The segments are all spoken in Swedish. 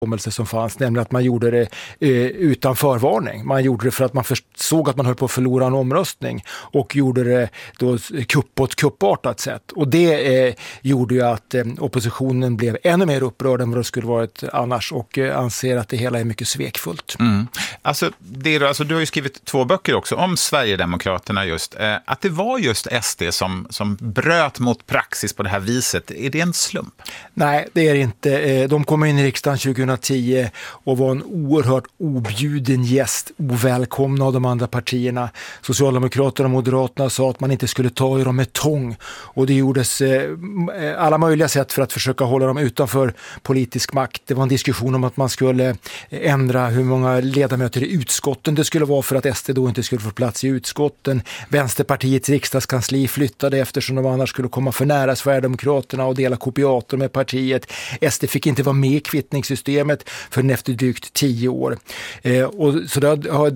som fanns, nämligen att man gjorde det utan förvarning. Man gjorde det för att man såg att man höll på att förlora en omröstning och gjorde det då på ett kuppartat sätt. Och det gjorde ju att oppositionen blev ännu mer upprörd än vad det skulle varit annars och anser att det hela är mycket svekfullt. Alltså, du har ju skrivit 2 böcker också om Sverigedemokraterna just. Att det var just SD som bröt mot praxis på det här viset, är det en slump? Nej, det är det inte. De kom in i riksdagen 2010 och var en oerhört objuden gäst, ovälkomna av de andra partierna. Socialdemokraterna och Moderaterna sa att man inte skulle ta i dem med tång och det gjordes alla möjliga sätt för att försöka hålla dem utanför politisk makt. Det var en diskussion om att man skulle ändra hur många ledamöter i utskotten det skulle vara för att SD då inte skulle få plats i utskotten. Vänsterpartiets riksdagskansli flyttade eftersom de annars skulle komma för nära Sverigedemokraterna och dela kopiator med partiet. SD fick inte vara med i kvittningssystemet förrän efter drygt 10 år. Och så det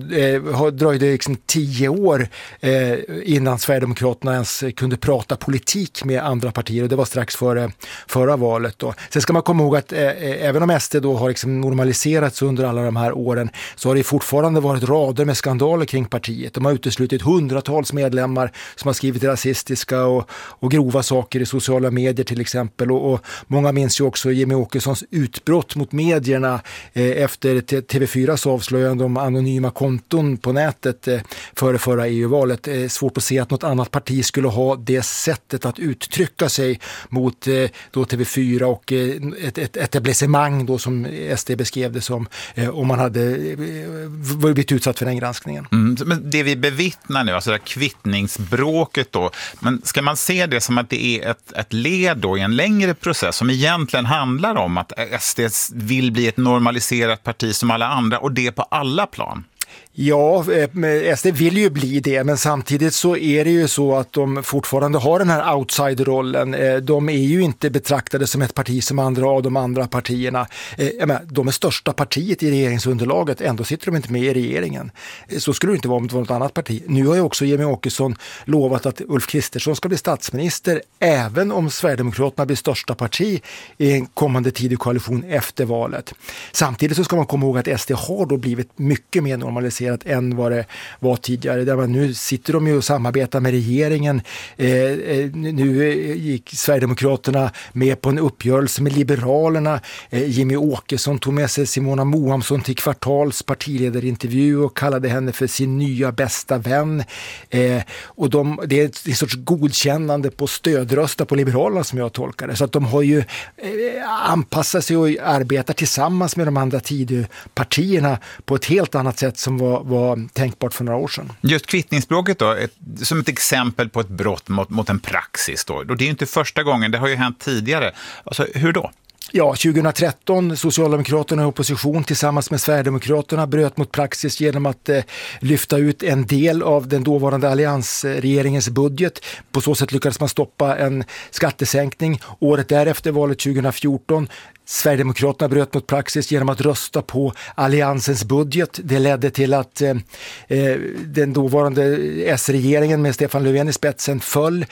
har dröjde liksom 10 år innan Sverigedemokraterna ens kunde prata politik med andra partier och det var strax före förra valet då. Sen ska man komma ihåg att även om SD då har liksom normaliserats under alla de här åren så har det fortfarande varit rader med skandaler kring partiet. De har uteslutit hundratals medlemmar som har skrivit rasistiska och grova saker i sociala medier till exempel och många minns ju också Jimmy Åkessons utbrott mot medierna efter TV4s avslöjande om anonyma konton på nätet före förra EU-valet. Svårt att se att något annat parti skulle ha det sättet att uttrycka sig mot då TV4 och ett etablissemang då som SD beskrev det som om man hade blivit utsatt för den granskningen. Men det vi bevittnar nu, alltså det kvittningsbråket då, men ska man se det som att det är ett led då i en längre process som egentligen handlar om att SD vill bli ett normaliserat parti som alla andra och det på alla plan? Ja, SD vill ju bli det, men samtidigt så är det ju så att de fortfarande har den här outsider-rollen. De är ju inte betraktade som ett parti som andra av de andra partierna. De är största partiet i regeringsunderlaget, ändå sitter de inte med i regeringen. Så skulle det inte vara om det var något annat parti. Nu har ju också Jimmy Åkesson lovat att Ulf Kristersson ska bli statsminister även om Sverigedemokraterna blir största parti i en kommande tidig koalition efter valet. Samtidigt så ska man komma ihåg att SD har då blivit mycket mer normaliserat än vad det var tidigare. Där man nu sitter de ju och samarbetar med regeringen. Nu gick Sverigedemokraterna med på en uppgörelse med Liberalerna. Jimmy Åkesson tog med sig Simona Mohamsson till Kvartals partiledarintervju och kallade henne för sin nya bästa vän. Och det är en sorts godkännande på stödrösta på Liberalerna som jag tolkar det. Så att de har ju anpassat sig och arbetar tillsammans med de andra Tidöpartierna på ett helt annat sätt som var tänkbart för några år sedan. Just kvittningsbråket då, som ett exempel på ett brott mot en praxis då. Det är ju inte första gången, det har ju hänt tidigare. Alltså, hur då? Ja, 2013 Socialdemokraterna i opposition tillsammans med Sverigedemokraterna bröt mot praxis genom att lyfta ut en del av den dåvarande alliansregeringens budget. På så sätt lyckades man stoppa en skattesänkning. Året därefter, valet 2014, Sverigedemokraterna bröt mot praxis genom att rösta på alliansens budget. Det ledde till att den dåvarande S-regeringen med Stefan Löfven i spetsen föll.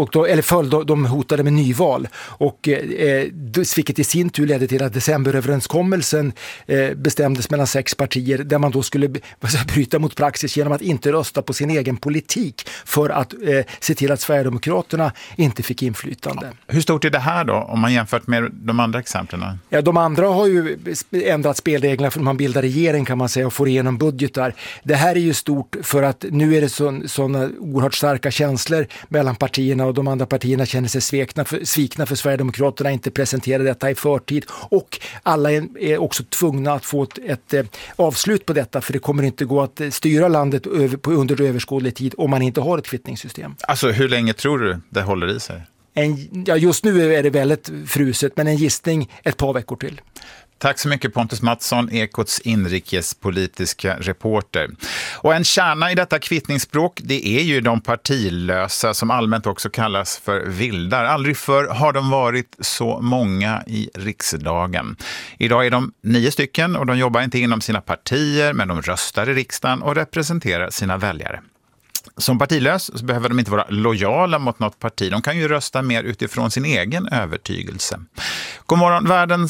De hotade med nyval. Och vilket i sin tur ledde till att decemberöverenskommelsen bestämdes mellan 6 partier där man då skulle bryta mot praxis genom att inte rösta på sin egen politik för att se till att Sverigedemokraterna inte fick inflytande. Hur stort är det här då om man jämfört med de andra exemplen? Ja, de andra har ju ändrat spelreglerna för att man bildar regering kan man säga och får igenom budgetar. Det här är ju stort för att nu är det sådana oerhört starka känslor mellan partierna och de andra partierna känner sig svikna för Sverigedemokraterna inte presenterade detta i förtid och alla är också tvungna att få ett avslut på detta för det kommer inte gå att styra landet under överskådlig tid om man inte har ett kvittningssystem. Alltså hur länge tror du det håller i sig? Just nu är det väldigt fruset, men en gissning ett par veckor till. Tack så mycket Pontus Mattsson, Ekots inrikespolitiska reporter. Och en kärna i detta kvittningsspråk, det är ju de partilösa som allmänt också kallas för vildar. Aldrig förr har de varit så många i riksdagen. Idag är de 9 stycken och de jobbar inte inom sina partier men de röstar i riksdagen och representerar sina väljare. Som partilös så behöver de inte vara lojala mot något parti. De kan ju rösta mer utifrån sin egen övertygelse. God morgon, världens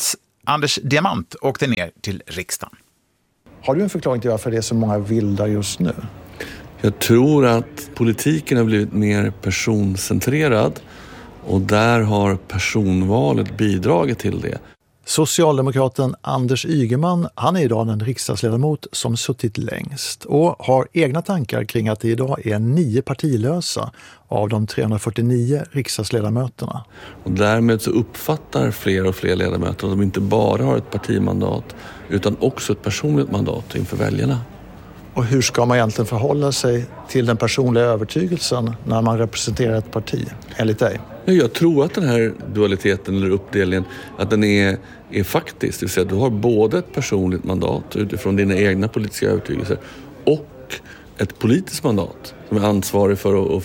Anders Diamant åkte ner till riksdagen. Har du en förklaring till varför det är så många vildar just nu? Jag tror att politiken har blivit mer personcentrerad och där har personvalet bidragit till det. Socialdemokraten Anders Ygeman, han är idag den riksdagsledamot som suttit längst och har egna tankar kring att det idag är 9 partilösa av de 349 riksdagsledamöterna. Och därmed så uppfattar fler och fler ledamöter att de inte bara har ett partimandat utan också ett personligt mandat inför väljarna. Och hur ska man egentligen förhålla sig till den personliga övertygelsen när man representerar ett parti, enligt dig? Jag tror att den här dualiteten eller uppdelningen, att den är faktisk. Det vill säga att du har både ett personligt mandat utifrån dina egna politiska övertygelser och ett politiskt mandat som är ansvarig för att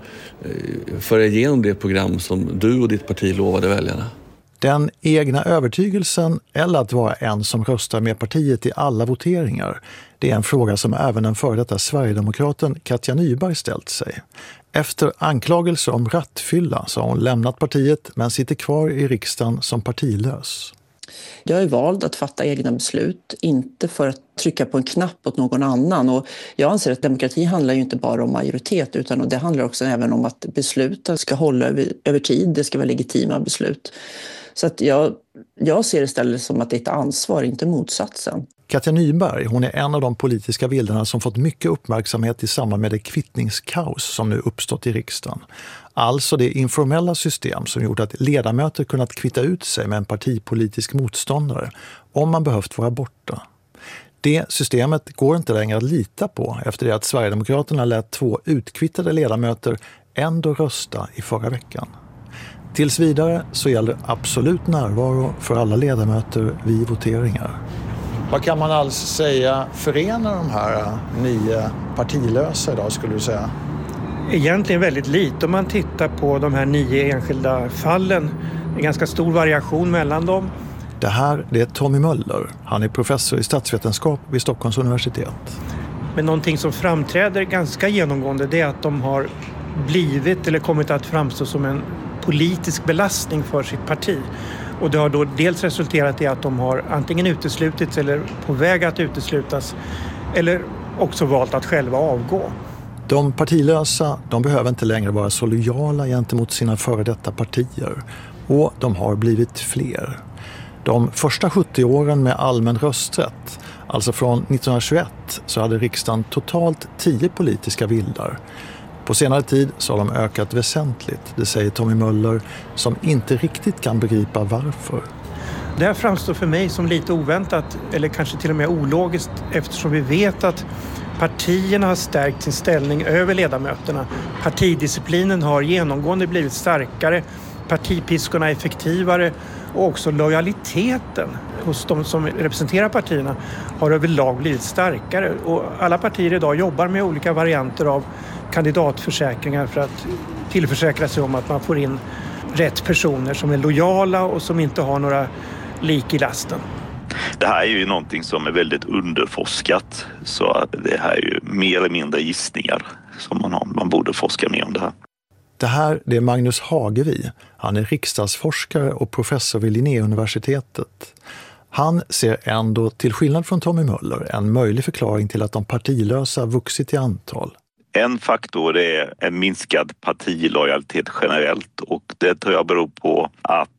föra igenom det program som du och ditt parti lovade väljarna. Den egna övertygelsen eller att vara en som röstar med partiet i alla voteringar, det är en fråga som även den före detta Sverigedemokraten Katja Nyberg ställt sig. Efter anklagelser om rattfylla så har hon lämnat partiet men sitter kvar i riksdagen som partilös. Jag är vald att fatta egna beslut, inte för att trycka på en knapp åt någon annan. Och jag anser att demokrati handlar ju inte bara om majoritet utan det handlar också även om att besluten ska hålla över tid, det ska vara legitima beslut. Så att jag ser det istället som att det är ett ansvar, inte motsatsen. Katja Nyberg, hon är en av de politiska vildarna som fått mycket uppmärksamhet i samband med det kvittningskaos som nu uppstått i riksdagen. Alltså det informella system som gjort att ledamöter kunnat kvitta ut sig med en partipolitisk motståndare om man behövt vara borta. Det systemet går inte längre att lita på efter det att Sverigedemokraterna lät 2 utkvittade ledamöter ändå rösta i förra veckan. Tills vidare så gäller absolut närvaro för alla ledamöter vid voteringar. Vad kan man alltså säga förenar de här 9 partilösa idag, skulle du säga? Egentligen väldigt lite om man tittar på de här 9 enskilda fallen. Det är ganska stor variation mellan dem. Det här det är Tommy Möller. Han är professor i statsvetenskap vid Stockholms universitet. Men någonting som framträder ganska genomgående det är att de har blivit eller kommit att framstå som en politisk belastning för sitt parti. Och det har då dels resulterat i att de har antingen uteslutits eller på väg att uteslutas eller också valt att själva avgå. De partilösa, de behöver inte längre vara så lojala gentemot sina före detta partier. Och de har blivit fler. De första 70 åren med allmän rösträtt, alltså från 1921, så hade riksdagen totalt 10 politiska vildar. På senare tid så har de ökat väsentligt, det säger Tommy Möller, som inte riktigt kan begripa varför. Det här framstår för mig som lite oväntat, eller kanske till och med ologiskt, eftersom vi vet att partierna har stärkt sin ställning över ledamöterna. Partidisciplinen har genomgående blivit starkare, partipiskorna är effektivare och också lojaliteten hos de som representerar partierna har överlag blivit starkare. Och alla partier idag jobbar med olika varianter av kandidatförsäkringar för att tillförsäkra sig om att man får in rätt personer som är lojala och som inte har några lik i lasten. Det här är ju någonting som är väldigt underforskat, så det här är ju mer eller mindre gissningar som man har. Man borde forska mer om det här. Det här det är Magnus Hagevi. Han är riksdagsforskare och professor vid Linnéuniversitetet. Han ser ändå, till skillnad från Tommy Möller, en möjlig förklaring till att de partilösa vuxit i antal. En faktor är en minskad partilojalitet generellt, och det tror jag beror på att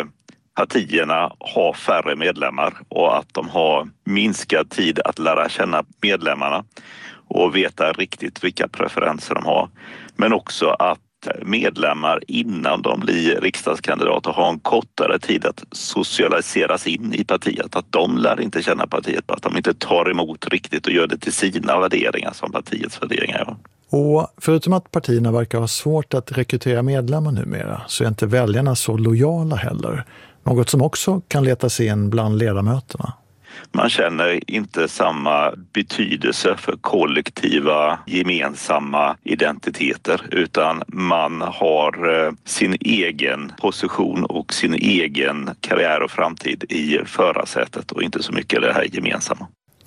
partierna har färre medlemmar och att de har minskad tid att lära känna medlemmarna och veta riktigt vilka preferenser de har. Men också att medlemmar innan de blir riksdagskandidater har en kortare tid att socialiseras in i partiet. Att de lär inte känna partiet, att de inte tar emot riktigt och gör det till sina värderingar som partiets värderingar gör. Och förutom att partierna verkar ha svårt att rekrytera medlemmar numera så är inte väljarna så lojala heller. Något som också kan leta sig in bland ledamöterna. Man känner inte samma betydelse för kollektiva gemensamma identiteter, utan man har sin egen position och sin egen karriär och framtid i förarsätet och inte så mycket det här gemensamma.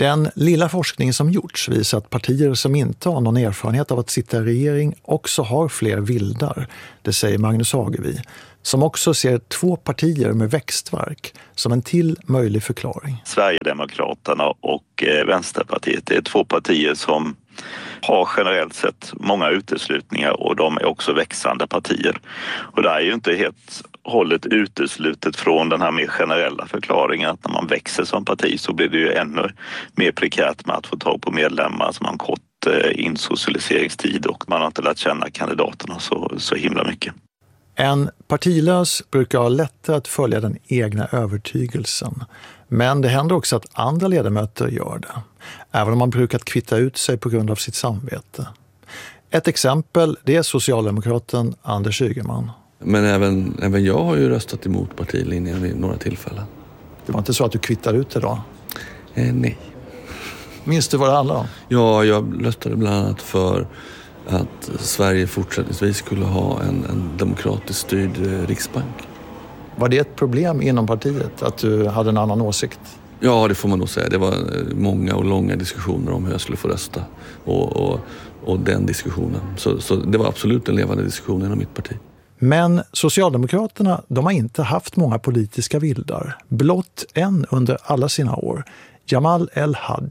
Den lilla forskning som gjorts visar att partier som inte har någon erfarenhet av att sitta i regering också har fler vildar, det säger Magnus Hagevi, som också ser 2 partier med växtverk som en till möjlig förklaring. Sverigedemokraterna och Vänsterpartiet är 2 partier som har generellt sett många uteslutningar och de är också växande partier. Och det är ju inte helt hållet uteslutet från den här mer generella förklaringen att när man växer som parti så blir det ju ännu mer prekärt med att få tag på medlemmar som har en kort insocialiseringstid och man har inte lärt känna kandidaterna så himla mycket. En partilös brukar ha lättare att följa den egna övertygelsen. Men det händer också att andra ledamöter gör det. Även om man brukat kvitta ut sig på grund av sitt samvete. Ett exempel det är socialdemokraten Anders Ygeman. Men även jag har ju röstat emot partilinjen vid några tillfällen. Det var inte så att du kvittar ut det då? Nej. Minns du vad det handlar om? Ja, jag röstade bland annat för att Sverige fortsättningsvis skulle ha en demokratiskt styrd riksbank. Var det ett problem inom partiet att du hade en annan åsikt? Ja, det får man nog säga. Det var många och långa diskussioner om hur jag skulle få rösta och den diskussionen. Så det var absolut en levande diskussion inom mitt parti. Men Socialdemokraterna, de har inte haft många politiska vildar. Blott en under alla sina år. Jamal El-Haj.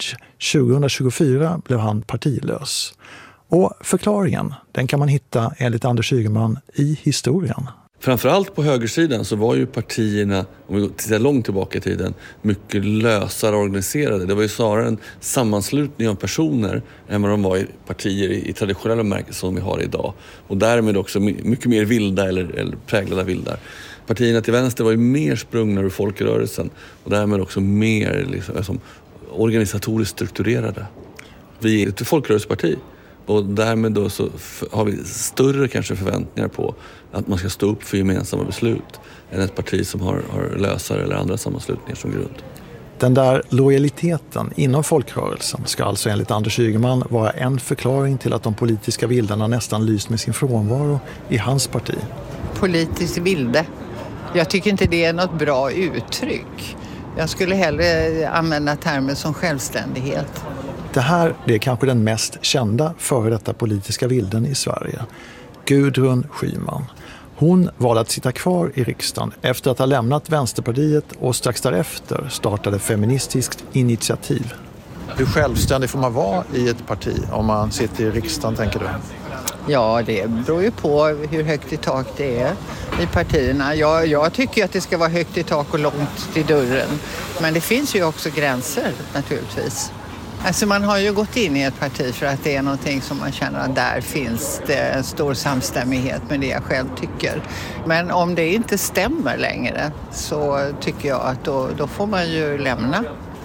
2024 blev han partilös. Och förklaringen, den kan man hitta enligt Anders Ygeman i historien. Framförallt på högersidan så var ju partierna, om vi tittar långt tillbaka i tiden, mycket lösare organiserade. Det var ju snarare en sammanslutning av personer än vad de var i partier i traditionella märken som vi har idag. Och därmed också mycket mer vilda eller präglade vildar. Partierna till vänster var ju mer sprungna ur folkrörelsen och därmed också mer liksom, organisatoriskt strukturerade. Vi är ett folkrörelseparti. Och därmed då så har vi större kanske förväntningar på att man ska stå upp för gemensamma beslut än ett parti som har lösare eller andra sammanslutningar som grund. Den där lojaliteten inom folkrörelsen ska alltså enligt Anders Ygeman vara en förklaring till att de politiska vildarna nästan lyst med sin frånvaro i hans parti. Politiskt vilde. Jag tycker inte det är något bra uttryck. Jag skulle hellre använda termer som självständighet. Det här det är kanske den mest kända före detta politiska vilden i Sverige. Gudrun Schyman. Hon valde att sitta kvar i riksdagen efter att ha lämnat Vänsterpartiet och strax därefter startade Feministiskt initiativ. Hur självständig får man vara i ett parti om man sitter i riksdagen, tänker du? Ja, det beror ju på hur högt i tak det är i partierna. Jag tycker att det ska vara högt i tak och långt till dörren. Men det finns ju också gränser naturligtvis. Alltså man har ju gått in i ett parti för att det är någonting som man känner att där finns det en stor samstämmighet med det jag själv tycker. Men om det inte stämmer längre så tycker jag att då får man ju lämna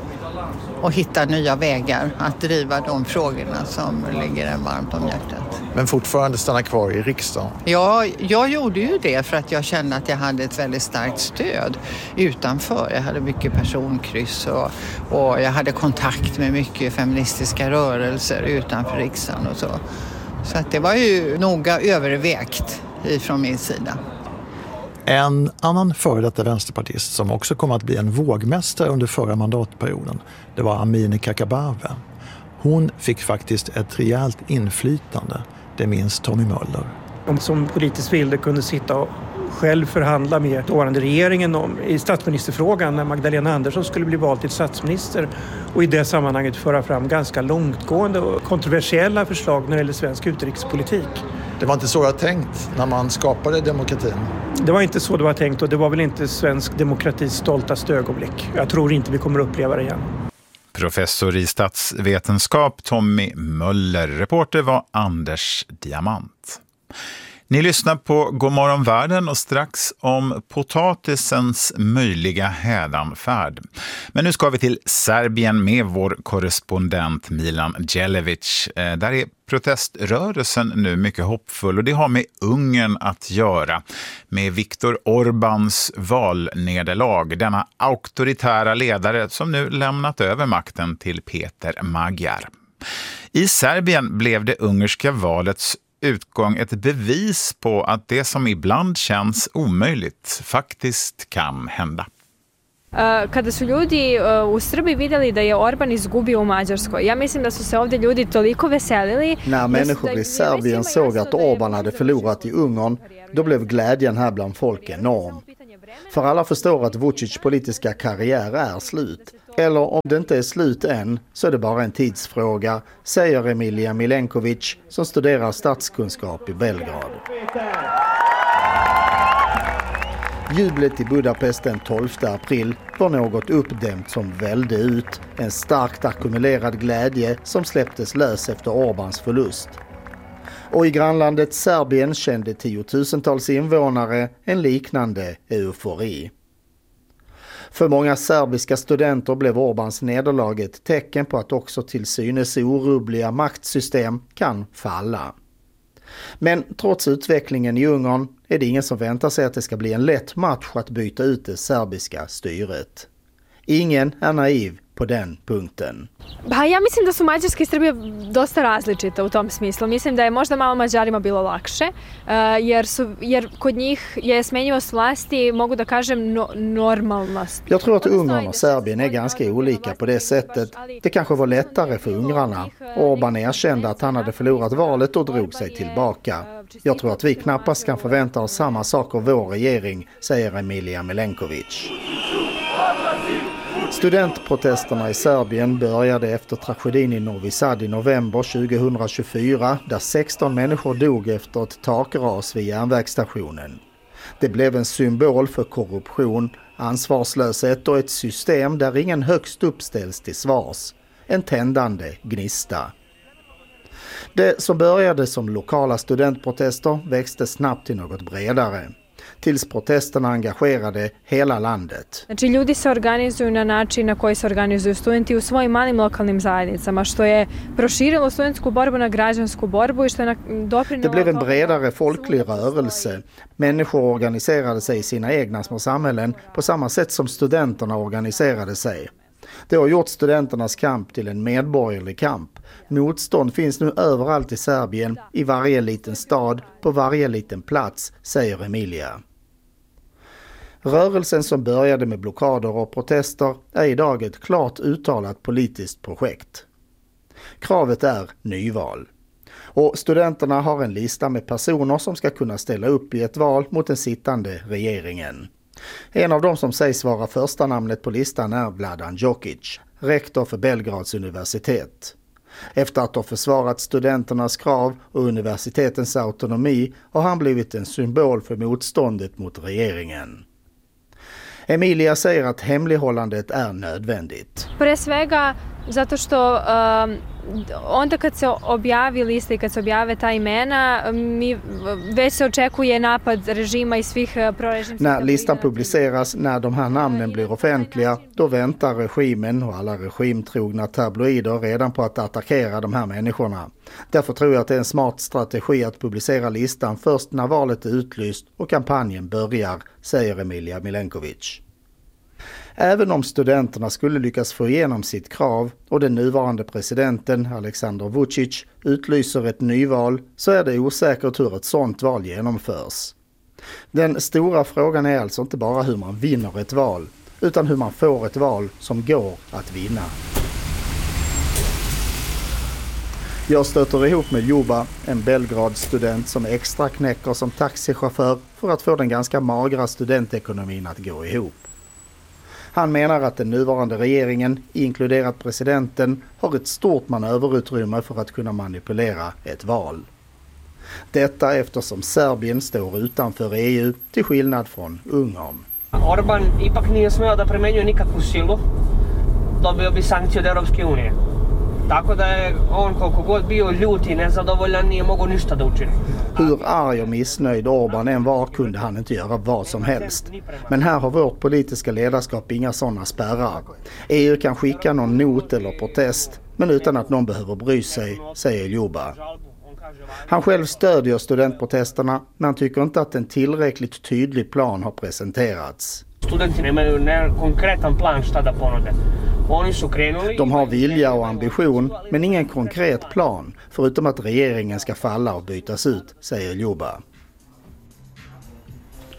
och hitta nya vägar att driva de frågorna som ligger en varmt om hjärtat. Men fortfarande stanna kvar i riksdagen? Ja, jag gjorde ju det för att jag kände att jag hade ett väldigt starkt stöd utanför. Jag hade mycket personkryss och jag hade kontakt med mycket feministiska rörelser utanför riksdagen och så. Så att det var ju noga övervägt ifrån min sida. En annan före detta vänsterpartist som också kom att bli en vågmästare under förra mandatperioden, det var Amineh Kakabaveh. Hon fick faktiskt ett rejält inflytande, det minns Tommy Möller. Om som politisk vilde kunde sitta och själv förhandla med dåvarande regeringen i statsministerfrågan när Magdalena Andersson skulle bli vald till statsminister och i det sammanhanget föra fram ganska långtgående och kontroversiella förslag när det gäller svensk utrikespolitik. Det var inte så jag tänkt när man skapade demokratin. Det var inte så det var tänkt och det var väl inte svensk demokratis stoltaste ögonblick. Jag tror inte vi kommer uppleva det igen. Professor i statsvetenskap Tommy Möller. Reporter var Anders Diamant. Ni lyssnar på Godmorgon Världen och strax om potatisens möjliga hädanfärd. Men nu ska vi till Serbien med vår korrespondent Milan Djelevic. Där är proteströrelsen nu mycket hoppfull och det har med Ungern att göra. Med Viktor Orbáns valnederlag, denna auktoritära ledare som nu lämnat över makten till Peter Magyar. I Serbien blev det ungerska valets utgång ett bevis på att det som ibland känns omöjligt faktiskt kan hända. kada su ljudi u Srbiji vidjeli da je Orban izgubio u Mađarskoj. Ja mislim da su se ovdje ljudi toliko veselili. När människor i Serbien såg att Orban hade förlorat i Ungern, då blev glädjen här bland folk enorm. För alla förstår att Vučić politiska karriär är slut. Eller om det inte är slut än, så är det bara en tidsfråga, säger Emilia Milenković som studerar statskunskap i Belgrad. Jublet i Budapest den 12 april var något uppdämt som välde ut, en starkt ackumulerad glädje som släpptes lös efter Orbans förlust. Och i grannlandet Serbien kände tiotusentals invånare en liknande eufori. För många serbiska studenter blev Orbans nederlag ett tecken på att också till synes orubbliga maktsystem kan falla. Men trots utvecklingen i Ungern är det ingen som väntar sig att det ska bli en lätt match att byta ut det serbiska styret. Ingen är naiv på den punkten. Ja mislim da su Mađarska i Srbija dosta različita u tom smislu. Mislim da je možda malo Mađarima bilo lakše, jer kod njih je smenjivost vlasti, mogu da kažem, normalnost. Jag tror att Ungern och Serbien är ganska olika på det sättet. Det kanske var lättare för ungrarna. Orban erkände att han hade förlorat valet och drog sig tillbaka. Jag tror att vi knappast kan förvänta oss samma sak av vår regering, säger Emilia Milenković. Studentprotesterna i Serbien började efter tragedin i Novi Sad i november 2024 där 16 människor dog efter ett takras vid järnvägsstationen. Det blev en symbol för korruption, ansvarslöshet och ett system där ingen högst upp ställs till svars. En tändande gnista. Det som började som lokala studentprotester växte snabbt till något bredare. Tills protesterna engagerade hela landet. Znači ljudi se organizuju na način na koji se organizuju studenti u svojim malim lokalnim zajednicama, što je proširilo studentsku borbu na građansku borbu i što je doprinelo. Det blev en bredare folklig rörelse. Människor organiserade sig i sina egna små samhällen på samma sätt som studenterna organiserade sig. Det har gjort studenternas kamp till en medborgerlig kamp. Motstånd finns nu överallt i Serbien, i varje liten stad, på varje liten plats, säger Emilia. Rörelsen som började med blockader och protester är idag ett klart uttalat politiskt projekt. Kravet är nyval. Och studenterna har en lista med personer som ska kunna ställa upp i ett val mot den sittande regeringen. En av dem som sägs vara första namnet på listan är Vladan Jokic, rektor för Belgrads universitet. Efter att ha försvarat studenternas krav och universitetens autonomi har han blivit en symbol för motståndet mot regeringen. Emilia säger att hemlighållandet är nödvändigt. Pre svega zato što onda kad se objavi lista i kad se objave ta imena, već se očekuje napad režima i svih prorežimskih. När listan publiceras, när de här namnen blir offentliga, då väntar regimen och alla regimtrogna tabloider redan på att attackera de här människorna. Därför tror jag att det är en smart strategi att publicera listan först när valet är utlyst och kampanjen börjar, säger Emilia Milenković. Även om studenterna skulle lyckas få igenom sitt krav och den nuvarande presidenten Aleksandar Vučić utlyser ett nyval, så är det osäkert hur ett sådant val genomförs. Den stora frågan är alltså inte bara hur man vinner ett val, utan hur man får ett val som går att vinna. Jag stöter ihop med Ljuba, en Belgrad-student som extra knäcker som taxichaufför för att få den ganska magra studentekonomin att gå ihop. Han menar att den nuvarande regeringen, inkluderat presidenten, har ett stort manöverutrymme för att kunna manipulera ett val. Detta eftersom Serbien står utanför EU till skillnad från Ungern. Orban ipak nije smeo da primenjuje nikakvu silu, dobio bi sankcije od Europske unije. Tako da je on koliko god bio ljut i nezadovoljan nije mogo ništa da učini. Hur arg och missnöjd Orban än var kunde han inte göra vad som helst. Men här har vårt politiska ledarskap inga sådana spärrar. EU kan skicka någon not eller protest, men utan att någon behöver bry sig, säger Ljuba. Han själv stödjer studentprotesterna, men han tycker inte att en tillräckligt tydlig plan har presenterats. Studenti nemaju konkretan plan šta da ponude. De har vilja och ambition, men ingen konkret plan, förutom att regeringen ska falla och bytas ut, säger Ljuba.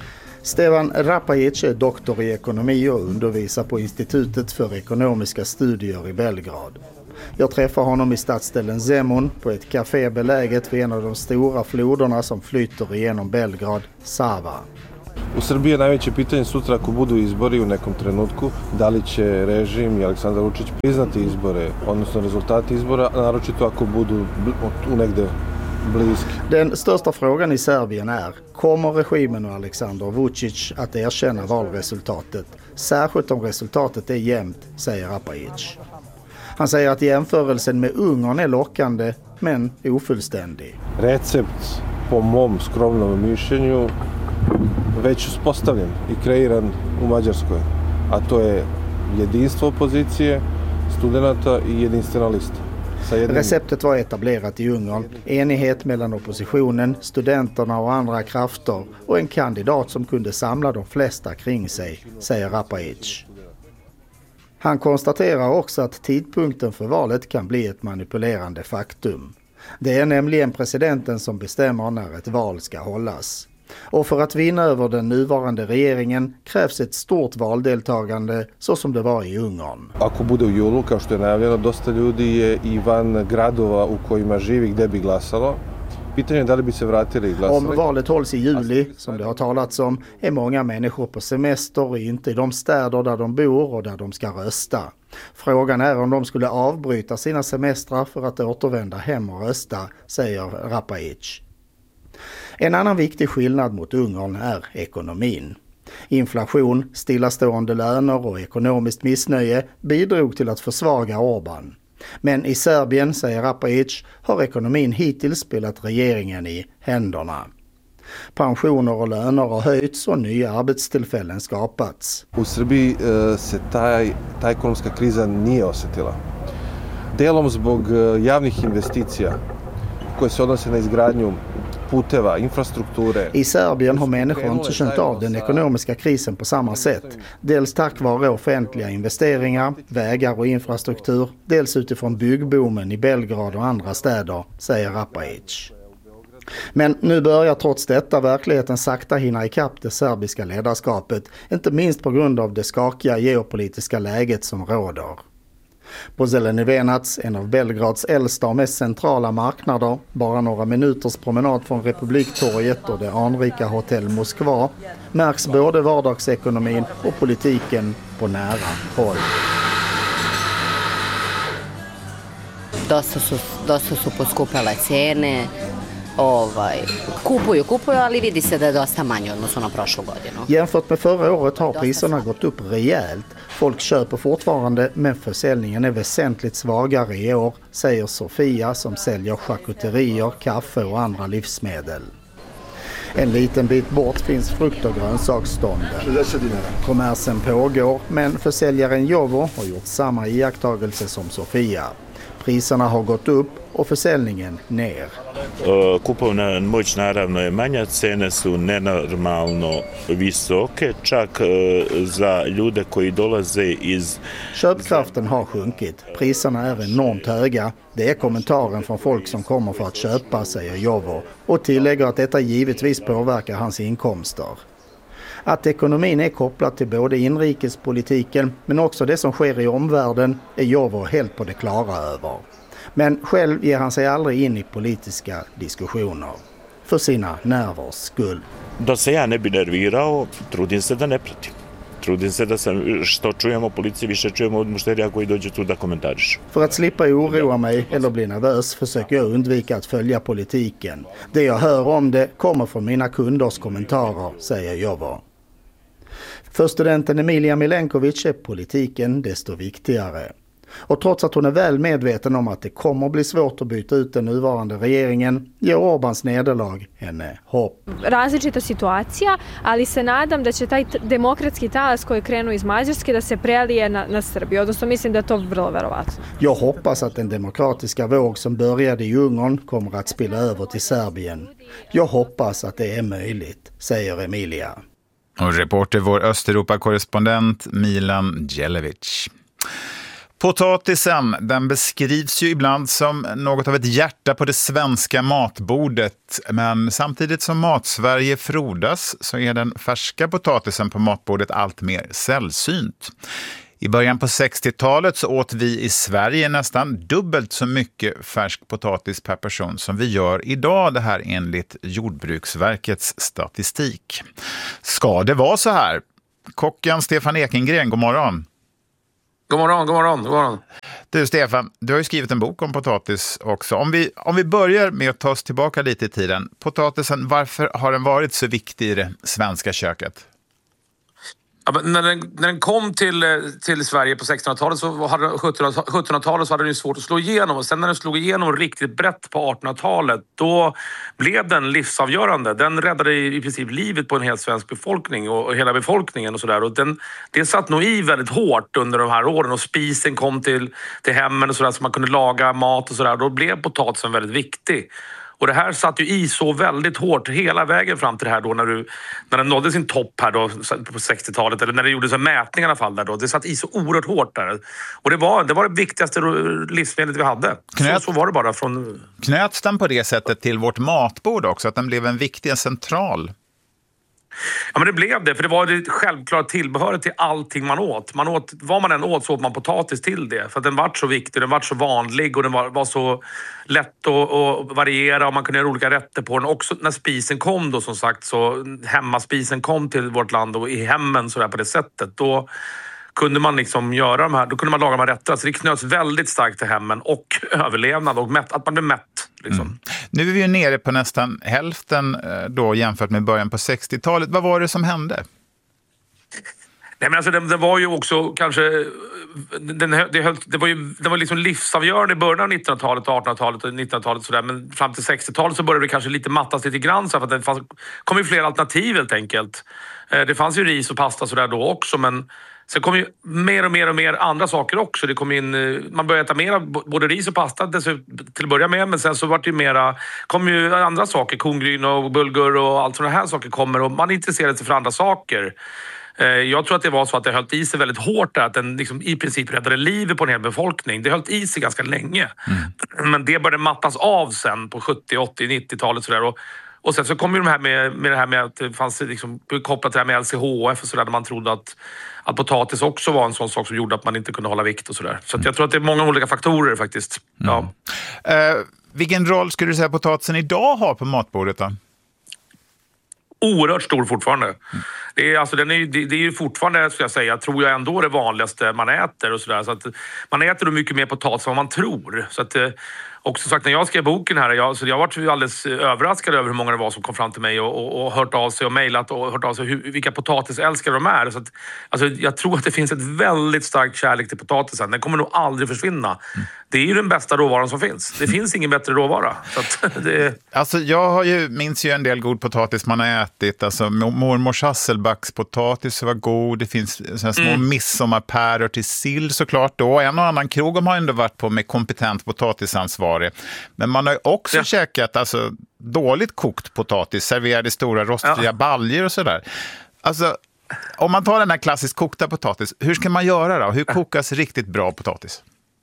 Stevan Rapajic är doktor i ekonomi och undervisar på Institutet för ekonomiska studier i Belgrad. Jag träffar honom i stadsdelen Zemun på ett café beläget vid en av de stora floderna som flyter igenom Belgrad, Sava. U Srbiji je najveće pitanje sutra ako budu izbori u nekom trenutku, da li će režim i Aleksandar Vučić priznati izbore, odnosno rezultati izbora, naročito ako budu negde bliski. Den största frågan i Serbien är, kommer regimen och Aleksandar Vučić att erkänna valresultatet, särskilt om resultatet är jämnt, säger Rapajic. Han säger att jämförelsen med Ungern är lockande, men ofullständig. Recept po mom skromnom mišljenju već uspostavljen i kreiran u Mađarskoj, a to je jedinstvo opozicije, studenata i jedinstvena lista. Receptet var etablerat i Ungern, enighet mellan oppositionen, studenterna och andra krafter och en kandidat som kunde samla de flesta kring sig, säger Rapajic. Han konstaterar också att tidpunkten för valet kan bli ett manipulerande faktum. Det är nämligen presidenten som bestämmer när ett val ska hållas. Och för att vinna över den nuvarande regeringen krävs ett stort valdeltagande så som det var i Ungern. Ako bude u julu, kao što je najavljeno, dosta ljudi je i van gradova u kojima živi gde bi glasalo. Pitanje je da li bi se vratili i glasali. Om valet hålls i juli, som det har talats om, är många människor på semester och inte i de städer där de bor och där de ska rösta. Frågan är om de skulle avbryta sina semestrar för att återvända hem och rösta, säger Rapajic. En annan viktig skillnad mot Ungern är ekonomin. Inflation, stillastående löner och ekonomiskt missnöje bidrog till att försvaga Orban. Men i Serbien, säger Rapajic, har ekonomin hittills spelat regeringen i händerna. Pensioner och löner har höjts och nya arbetstillfällen skapats. U Srbiji se ta ekonomska kriza nije osjetila. Delom zbog javnih investicija koje se odnose na izgradnju puteva, infrastrukture. I Serbien har människor inte känt av den ekonomiska krisen på samma sätt. Dels tack vare offentliga investeringar, vägar och infrastruktur, dels utifrån byggboomen i Belgrad och andra städer, säger Rapajic. Men nu börjar trots detta verkligheten sakta hinna ikapp det serbiska ledarskapet, inte minst på grund av det skakiga geopolitiska läget som råder. På Zeleni Venac, en av Belgrads äldsta och mest centrala marknader, bara några minuters promenad från Republiktorget och det anrika hotell Moskva, märks både vardagsekonomin och politiken på nära håll. Dosta su poskupele cene. Kupuju, ali vidi se da je dosta manje odnosno na prošlu godinu. Jämfört med förra året har priserna gått upp rejält. Folk köper fortfarande, men försäljningen är väsentligt svagare i år, säger Sofia som säljer charkuterier, kaffe och andra livsmedel. En liten bit bort finns frukt- och grönsaksstånden. Kommersen pågår, men försäljaren Jovo har gjort samma iakttagelse som Sofia. Priserna har gått upp och försäljningen ner. Kupovna moć naravno je manja, cene su nenormalno visoke, čak za ljude koji dolaze iz... Köpkraften har sjunkit. Priserna är enormt höga. Det är kommentaren från folk som kommer för att köpa, säger Jovo, och tillägger att detta givetvis påverkar hans inkomster. Att ekonomin är kopplad till både inrikespolitiken men också det som sker i omvärlden är Jovo helt på det klara över. Men själv ger han sig aldrig in i politiska diskussioner. För sina nervers skull. Da se ja ne bi nervirao, trudim se da ne pratim. Trudim se da sam, što čujemo policiji, više čujemo od mušterija koji dođe tu da komentariš. För att slippa oroa mig eller bli nervös försöker jag undvika att följa politiken. Det jag hör om det kommer från mina kunders kommentarer, säger Jovo. För studenten Emilia Milenkovic är politiken desto viktigare. Och trots att hon är väl medveten om att det kommer bli svårt att byta ut den nuvarande regeringen, ger Orbans nederlag henne hopp. Različita situacija, ali se nadam da će taj demokratski talas koji je krenuo iz Mađarske da se prelije na Srbiju. Odnosno mislim da je to vrlo verovatno. Jag hoppas att den demokratiska våg som började i Ungern kommer att spilla över till Serbien. Jag hoppas att det är möjligt, säger Emilia. Och reporter vår Östeuropa-korrespondent Milan Djelevic. Potatisen, den beskrivs ju ibland som något av ett hjärta på det svenska matbordet. Men samtidigt som Matsverige frodas så är den färska potatisen på matbordet allt mer sällsynt. I början på 60-talet så åt vi i Sverige nästan dubbelt så mycket färsk potatis per person som vi gör idag, det här enligt Jordbruksverkets statistik. Ska det vara så här? Kocken Stefan Ekengren, god morgon. God morgon. Du Stefan, du har ju skrivit en bok om potatis också. Om vi börjar med att ta oss tillbaka lite i tiden. Potatisen, varför har den varit så viktig i det svenska köket? Ja, men när den kom till Sverige på 1600-talet så hade 1700-talet så hade den ju svårt att slå igenom. Och sen när den slog igenom riktigt brett på 1800-talet, då blev den livsavgörande. Den räddade i princip livet på en hel svensk befolkning och hela befolkningen och sådär. Och det satt nog i väldigt hårt under de här åren. Och spisen kom till hemmen och sådär, så man kunde laga mat och sådär. Då blev potatisen väldigt viktig. Och det här satt ju i så väldigt hårt hela vägen fram till det här då när den nådde sin topp här då på 60-talet, eller när det gjordes en mätning i alla fall där då. Det satt i så oerhört hårt där. Och det var det viktigaste livsmedlet vi hade. Så var det bara från... Knöts den på det sättet till vårt matbord också, att den blev en viktig central? Ja, men det blev det, för det var det självklara tillbehöret till allting man åt. Vad man än åt så åt man potatis till det. För att den var så viktig, den var så vanlig och den var så lätt att variera och man kunde göra olika rätter på den. Också när spisen kom då, som sagt, så hemmaspisen kom till vårt land och i hemmen så där på det sättet, då kunde man liksom göra de här, då kunde man laga de här rätterna. Så det knöts väldigt starkt till hemmen och överlevnad och att man blev mätt. Liksom. Nu är vi ju nere på nästan hälften då jämfört med början på 60-talet. Vad var det som hände? Nej, men alltså den var ju också kanske... Den var liksom livsavgörande i början av 1900-talet, 1800-talet och 1900-talet sådär. Men fram till 60-talet så började det kanske lite mattas lite grann så, för att det kom ju fler alternativ helt enkelt. Det fanns ju ris och pasta sådär då också, men sen kom ju mer och mer andra saker också. Det kom in, man började äta mer både ris och pasta till att börja med, men sen så var det ju kom ju andra saker, kongryn och bulgur och allt sådana här saker kommer, och man intresserade sig för andra saker. Jag tror att det var så att det höll i sig väldigt hårt där, att den liksom i princip räddade livet på en hel befolkning. Det höll i sig ganska länge. Men det började mattas av sen på 70, 80, 90-talet sådär. Och sen så kom ju de här med det här med att det fanns liksom kopplat till det här med LCHF och sådär, där man trodde att potatis också var en sån sak som gjorde att man inte kunde hålla vikt och sådär. Så att jag tror att det är många olika faktorer faktiskt. Ja. Vilken roll skulle du säga potatisen idag har på matbordet då? Oerhört stor fortfarande. Det är ju fortfarande, ska jag säga, tror jag ändå det vanligaste man äter och sådär. Så att man äter då mycket mer potatis än vad man tror. Så att, och som sagt, när jag skrev boken här, jag var alldeles överraskad över hur många det var som kom fram till mig och hört av sig och mejlat och hört av sig vilka potatisälskare de är. Så att, alltså, jag tror att det finns ett väldigt starkt kärlek till potatisen. Den kommer nog aldrig försvinna. Det är ju den bästa råvaran som finns. Det finns ingen bättre råvara. Så att Alltså jag minns ju en del god potatis man har ätit. Alltså mormors hasselbackspotatis var god. Det finns såna små midsommarpäror till sill såklart då. En och annan krog har ändå varit på med kompetent potatisansvarig. Men man har ju också käkat alltså, dåligt kokt potatis, serverade stora rostfria baljor och sådär. Alltså, om man tar den här klassiskt kokta potatis, hur ska man göra då? Hur kokas riktigt bra potatis?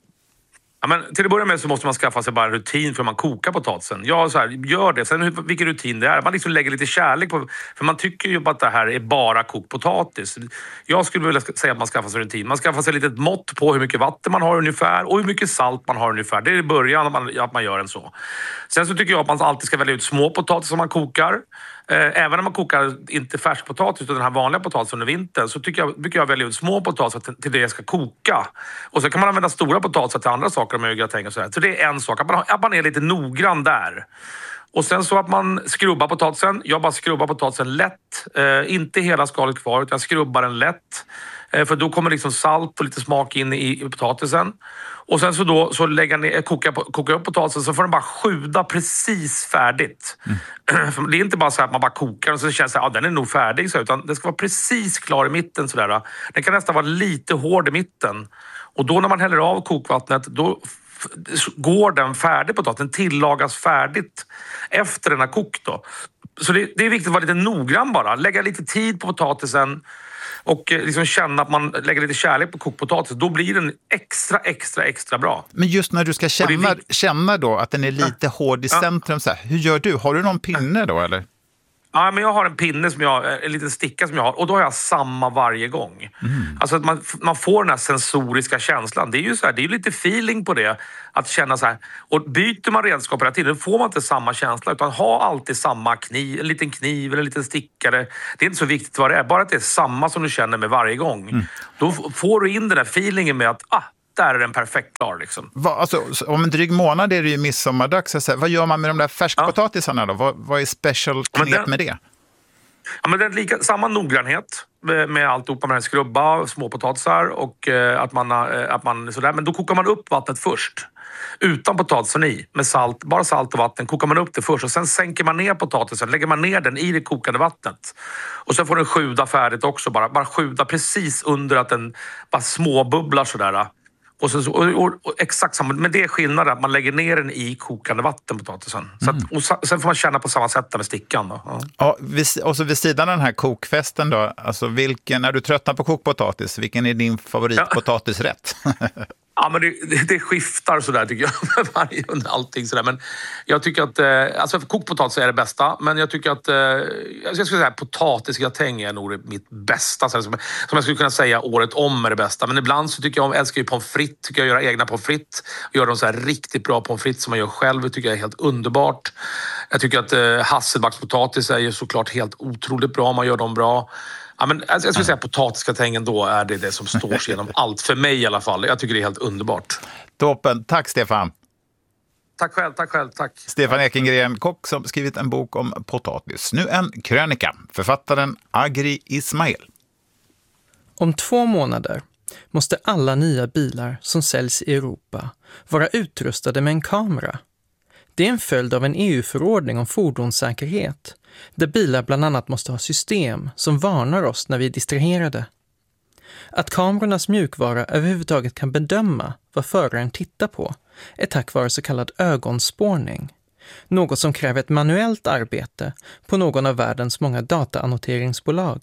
Ja, men till att börja med så måste man skaffa sig bara en rutin för man kokar potatisen. Ja, så här, gör det. Sen vilken rutin det är. Man liksom lägger lite kärlek på. För man tycker ju att det här är bara kokt potatis. Jag skulle vilja säga att man skaffar sig en rutin. Man skaffar sig lite ett mått på hur mycket vatten man har ungefär och hur mycket salt man har ungefär. Det är i början att man gör en så. Sen så tycker jag att man alltid ska välja ut små potatis som man kokar. Även när man kokar inte färskpotatis utan den här vanliga potatisen under vintern, så brukar jag välja ut små potatisar till det jag ska koka. Och så kan man använda stora potatisar till andra saker med gratäng och sådär. Så det är en sak, att man är lite noggrann där. Och sen så att man skrubbar potatisen. Jag bara skrubbar potatisen lätt. Inte hela skalet kvar, utan jag skrubbar den lätt. För då kommer liksom salt och lite smak in i potatisen. Och sen så lägger ner, kokar upp potatisen, så får den bara sjuda precis färdigt. Det är inte bara så att man bara kokar och så känns det att den är nog färdig, så, utan den ska vara precis klar i mitten sådär. Den kan nästan vara lite hård i mitten. Och då när man häller av kokvattnet, då går den färdig potatisen, tillagas färdigt efter den har kokt då. Så det är viktigt att vara lite noggrann bara. Lägga lite tid på potatisen och liksom känna att man lägger lite kärlek på kokpotatisen. Då blir den extra bra. Men just när du ska känna då att den är lite hård i centrum, så här, hur gör du? Har du någon pinne då eller? Ja, men jag har en pinne en liten sticka som jag har, och då har jag samma varje gång. Alltså att man får den här sensoriska känslan. Det är ju så här, det är lite feeling på det, att känna så här. Och byter man redskap hela tiden, då får man inte samma känsla, utan ha alltid samma kniv, en liten kniv eller en liten stickare. Det är inte så viktigt vad det är, bara att det är samma som du känner med varje gång. Då får du in den där feelingen med att där är den perfekt klar liksom. Alltså, om en dryg månad är det ju midsommardags. Vad gör man med de där färskpotatisarna då? Vad är special knep med det? Ja, men det är samma noggrannhet med alltihopa, med skrubba, småpotatisar och att man sådär. Men då kokar man upp vattnet först. Utan potatisen i, med salt, bara salt och vatten, kokar man upp det först och sen sänker man ner potatisen, lägger man ner den i det kokande vattnet. Och sen får den sjuda färdigt också, bara sjuda precis under att den bara småbubblar sådär. Och exakt samma, men det är skillnaden att man lägger ner den i kokande vatten, potatisen. Så att, sen får man känna på samma sätt med stickan då. Ja, och så vid sidan av den här kokfesten då, alltså när du tröttnar på kokpotatis, vilken är din favoritpotatisrätt? Ja, men det skiftar sådär tycker jag. Varje allting sådär. Men jag tycker att alltså kokpotatis är det bästa. Men jag tycker att jag skulle säga potatisgratäng är nog mitt bästa. Som jag skulle kunna säga året om är det bästa. Men ibland så tycker jag älskar ju pommes frites. Tycker jag göra egna pommes frites. Gör de så här riktigt bra pommes frites som man gör själv. Det tycker jag är helt underbart. Jag tycker att hasselbackspotatis är ju såklart helt otroligt bra om man gör dem bra. Ja, men jag skulle säga potatisgratängen då är det som står sig genom allt. För mig i alla fall. Jag tycker det är helt underbart. Toppen. Tack Stefan. Tack själv. Stefan Ekengren, kock som skrivit en bok om potatis. Nu en krönika. Författaren Agri Ismail. Om 2 månader måste alla nya bilar som säljs i Europa vara utrustade med en kamera. Det är en följd av en EU-förordning om fordonssäkerhet, där bilar bland annat måste ha system som varnar oss när vi är distraherade. Att kamerornas mjukvara överhuvudtaget kan bedöma vad föraren tittar på är tack vare så kallad ögonspårning, något som kräver ett manuellt arbete på någon av världens många dataannoteringsbolag.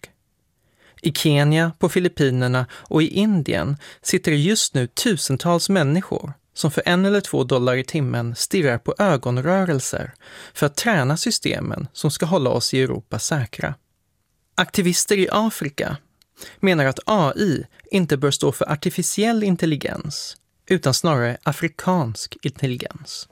I Kenya, på Filippinerna och i Indien sitter just nu tusentals människor som för $1 eller $2 i timmen stirrar på ögonrörelser för att träna systemen som ska hålla oss i Europa säkra. Aktivister i Afrika menar att AI inte bör stå för artificiell intelligens, utan snarare afrikansk intelligens.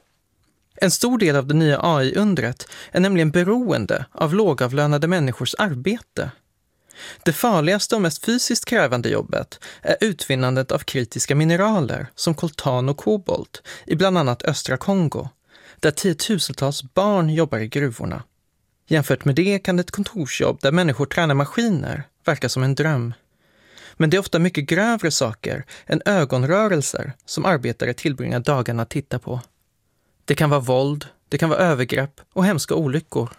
En stor del av det nya AI-undret är nämligen beroende av lågavlönade människors arbete. Det farligaste och mest fysiskt krävande jobbet är utvinnandet av kritiska mineraler som koltan och kobolt i bland annat östra Kongo, där tiotusentals barn jobbar i gruvorna. Jämfört med det kan ett kontorsjobb där människor tränar maskiner verka som en dröm. Men det är ofta mycket grövre saker än ögonrörelser som arbetare tillbringar dagarna att titta på. Det kan vara våld, det kan vara övergrepp och hemska olyckor.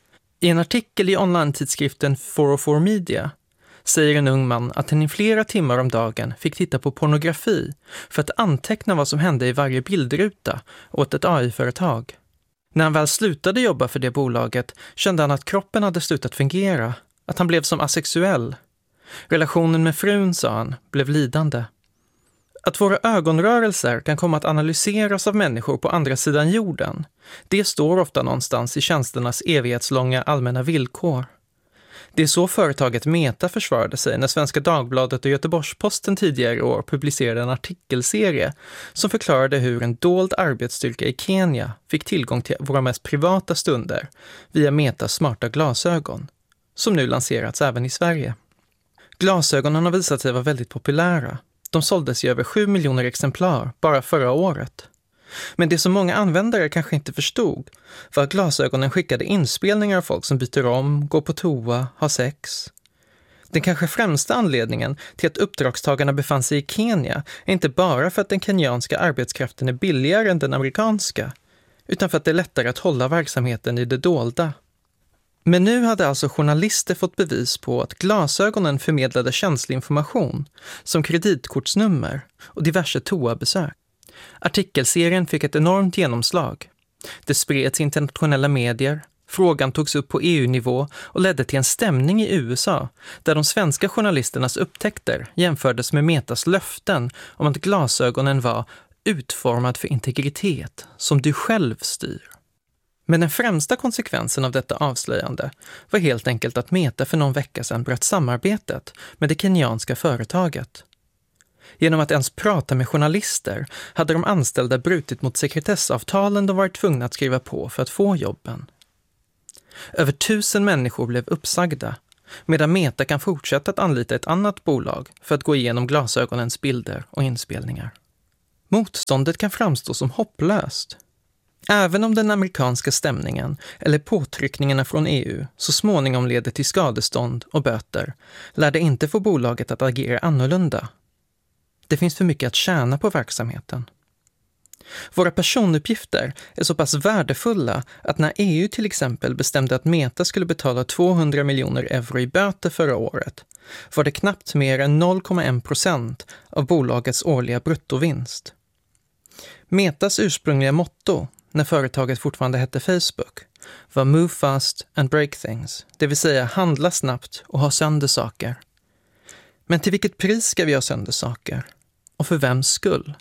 I en artikel i online-tidskriften 404 Media säger en ung man att han i flera timmar om dagen fick titta på pornografi för att anteckna vad som hände i varje bildruta åt ett AI-företag. När han väl slutade jobba för det bolaget kände han att kroppen hade slutat fungera, att han blev som asexuell. Relationen med frun, sa han, blev lidande. Att våra ögonrörelser kan komma att analyseras av människor på andra sidan jorden, det står ofta någonstans i tjänsternas evighetslånga allmänna villkor. Det är så företaget Meta försvarade sig när Svenska Dagbladet och Göteborgs-Posten tidigare i år publicerade en artikelserie som förklarade hur en dold arbetsstyrka i Kenya fick tillgång till våra mest privata stunder via Metas smarta glasögon, som nu lanserats även i Sverige. Glasögonen har visat sig vara väldigt populära. De såldes i över 7 miljoner exemplar bara förra året. Men det som många användare kanske inte förstod var att glasögonen skickade inspelningar av folk som byter om, går på toa, har sex. Den kanske främsta anledningen till att uppdragstagarna befann sig i Kenya är inte bara för att den kenyanska arbetskraften är billigare än den amerikanska, utan för att det är lättare att hålla verksamheten i det dolda. Men nu hade alltså journalister fått bevis på att glasögonen förmedlade känslig information som kreditkortsnummer och diverse toabesök. Artikelserien fick ett enormt genomslag. Det spreds i internationella medier, Frågan togs upp på EU-nivå och ledde till en stämning i USA där de svenska journalisternas upptäckter jämfördes med Metas löften om att glasögonen var utformad för integritet som du själv styr. Men den främsta konsekvensen av detta avslöjande var helt enkelt att Meta för någon vecka sedan bröt samarbetet med det kenyanska företaget. Genom att ens prata med journalister hade de anställda brutit mot sekretessavtalen de varit tvungna att skriva på för att få jobben. Över 1000 människor blev uppsagda, medan Meta kan fortsätta att anlita ett annat bolag för att gå igenom glasögonens bilder och inspelningar. Motståndet kan framstå som hopplöst. Även om den amerikanska stämningen eller påtryckningarna från EU så småningom leder till skadestånd och böter, lär det inte få bolaget att agera annorlunda. Det finns för mycket att tjäna på verksamheten. Våra personuppgifter är så pass värdefulla att när EU till exempel bestämde att Meta skulle betala 200 miljoner euro i böter förra året, var det knappt mer än 0,1% av bolagets årliga bruttovinst. Metas ursprungliga motto, när företaget fortfarande hette Facebook, var Move fast and break things, det vill säga handla snabbt och ha sönder saker. Men till vilket pris ska vi ha sönder saker? Och för vems skull?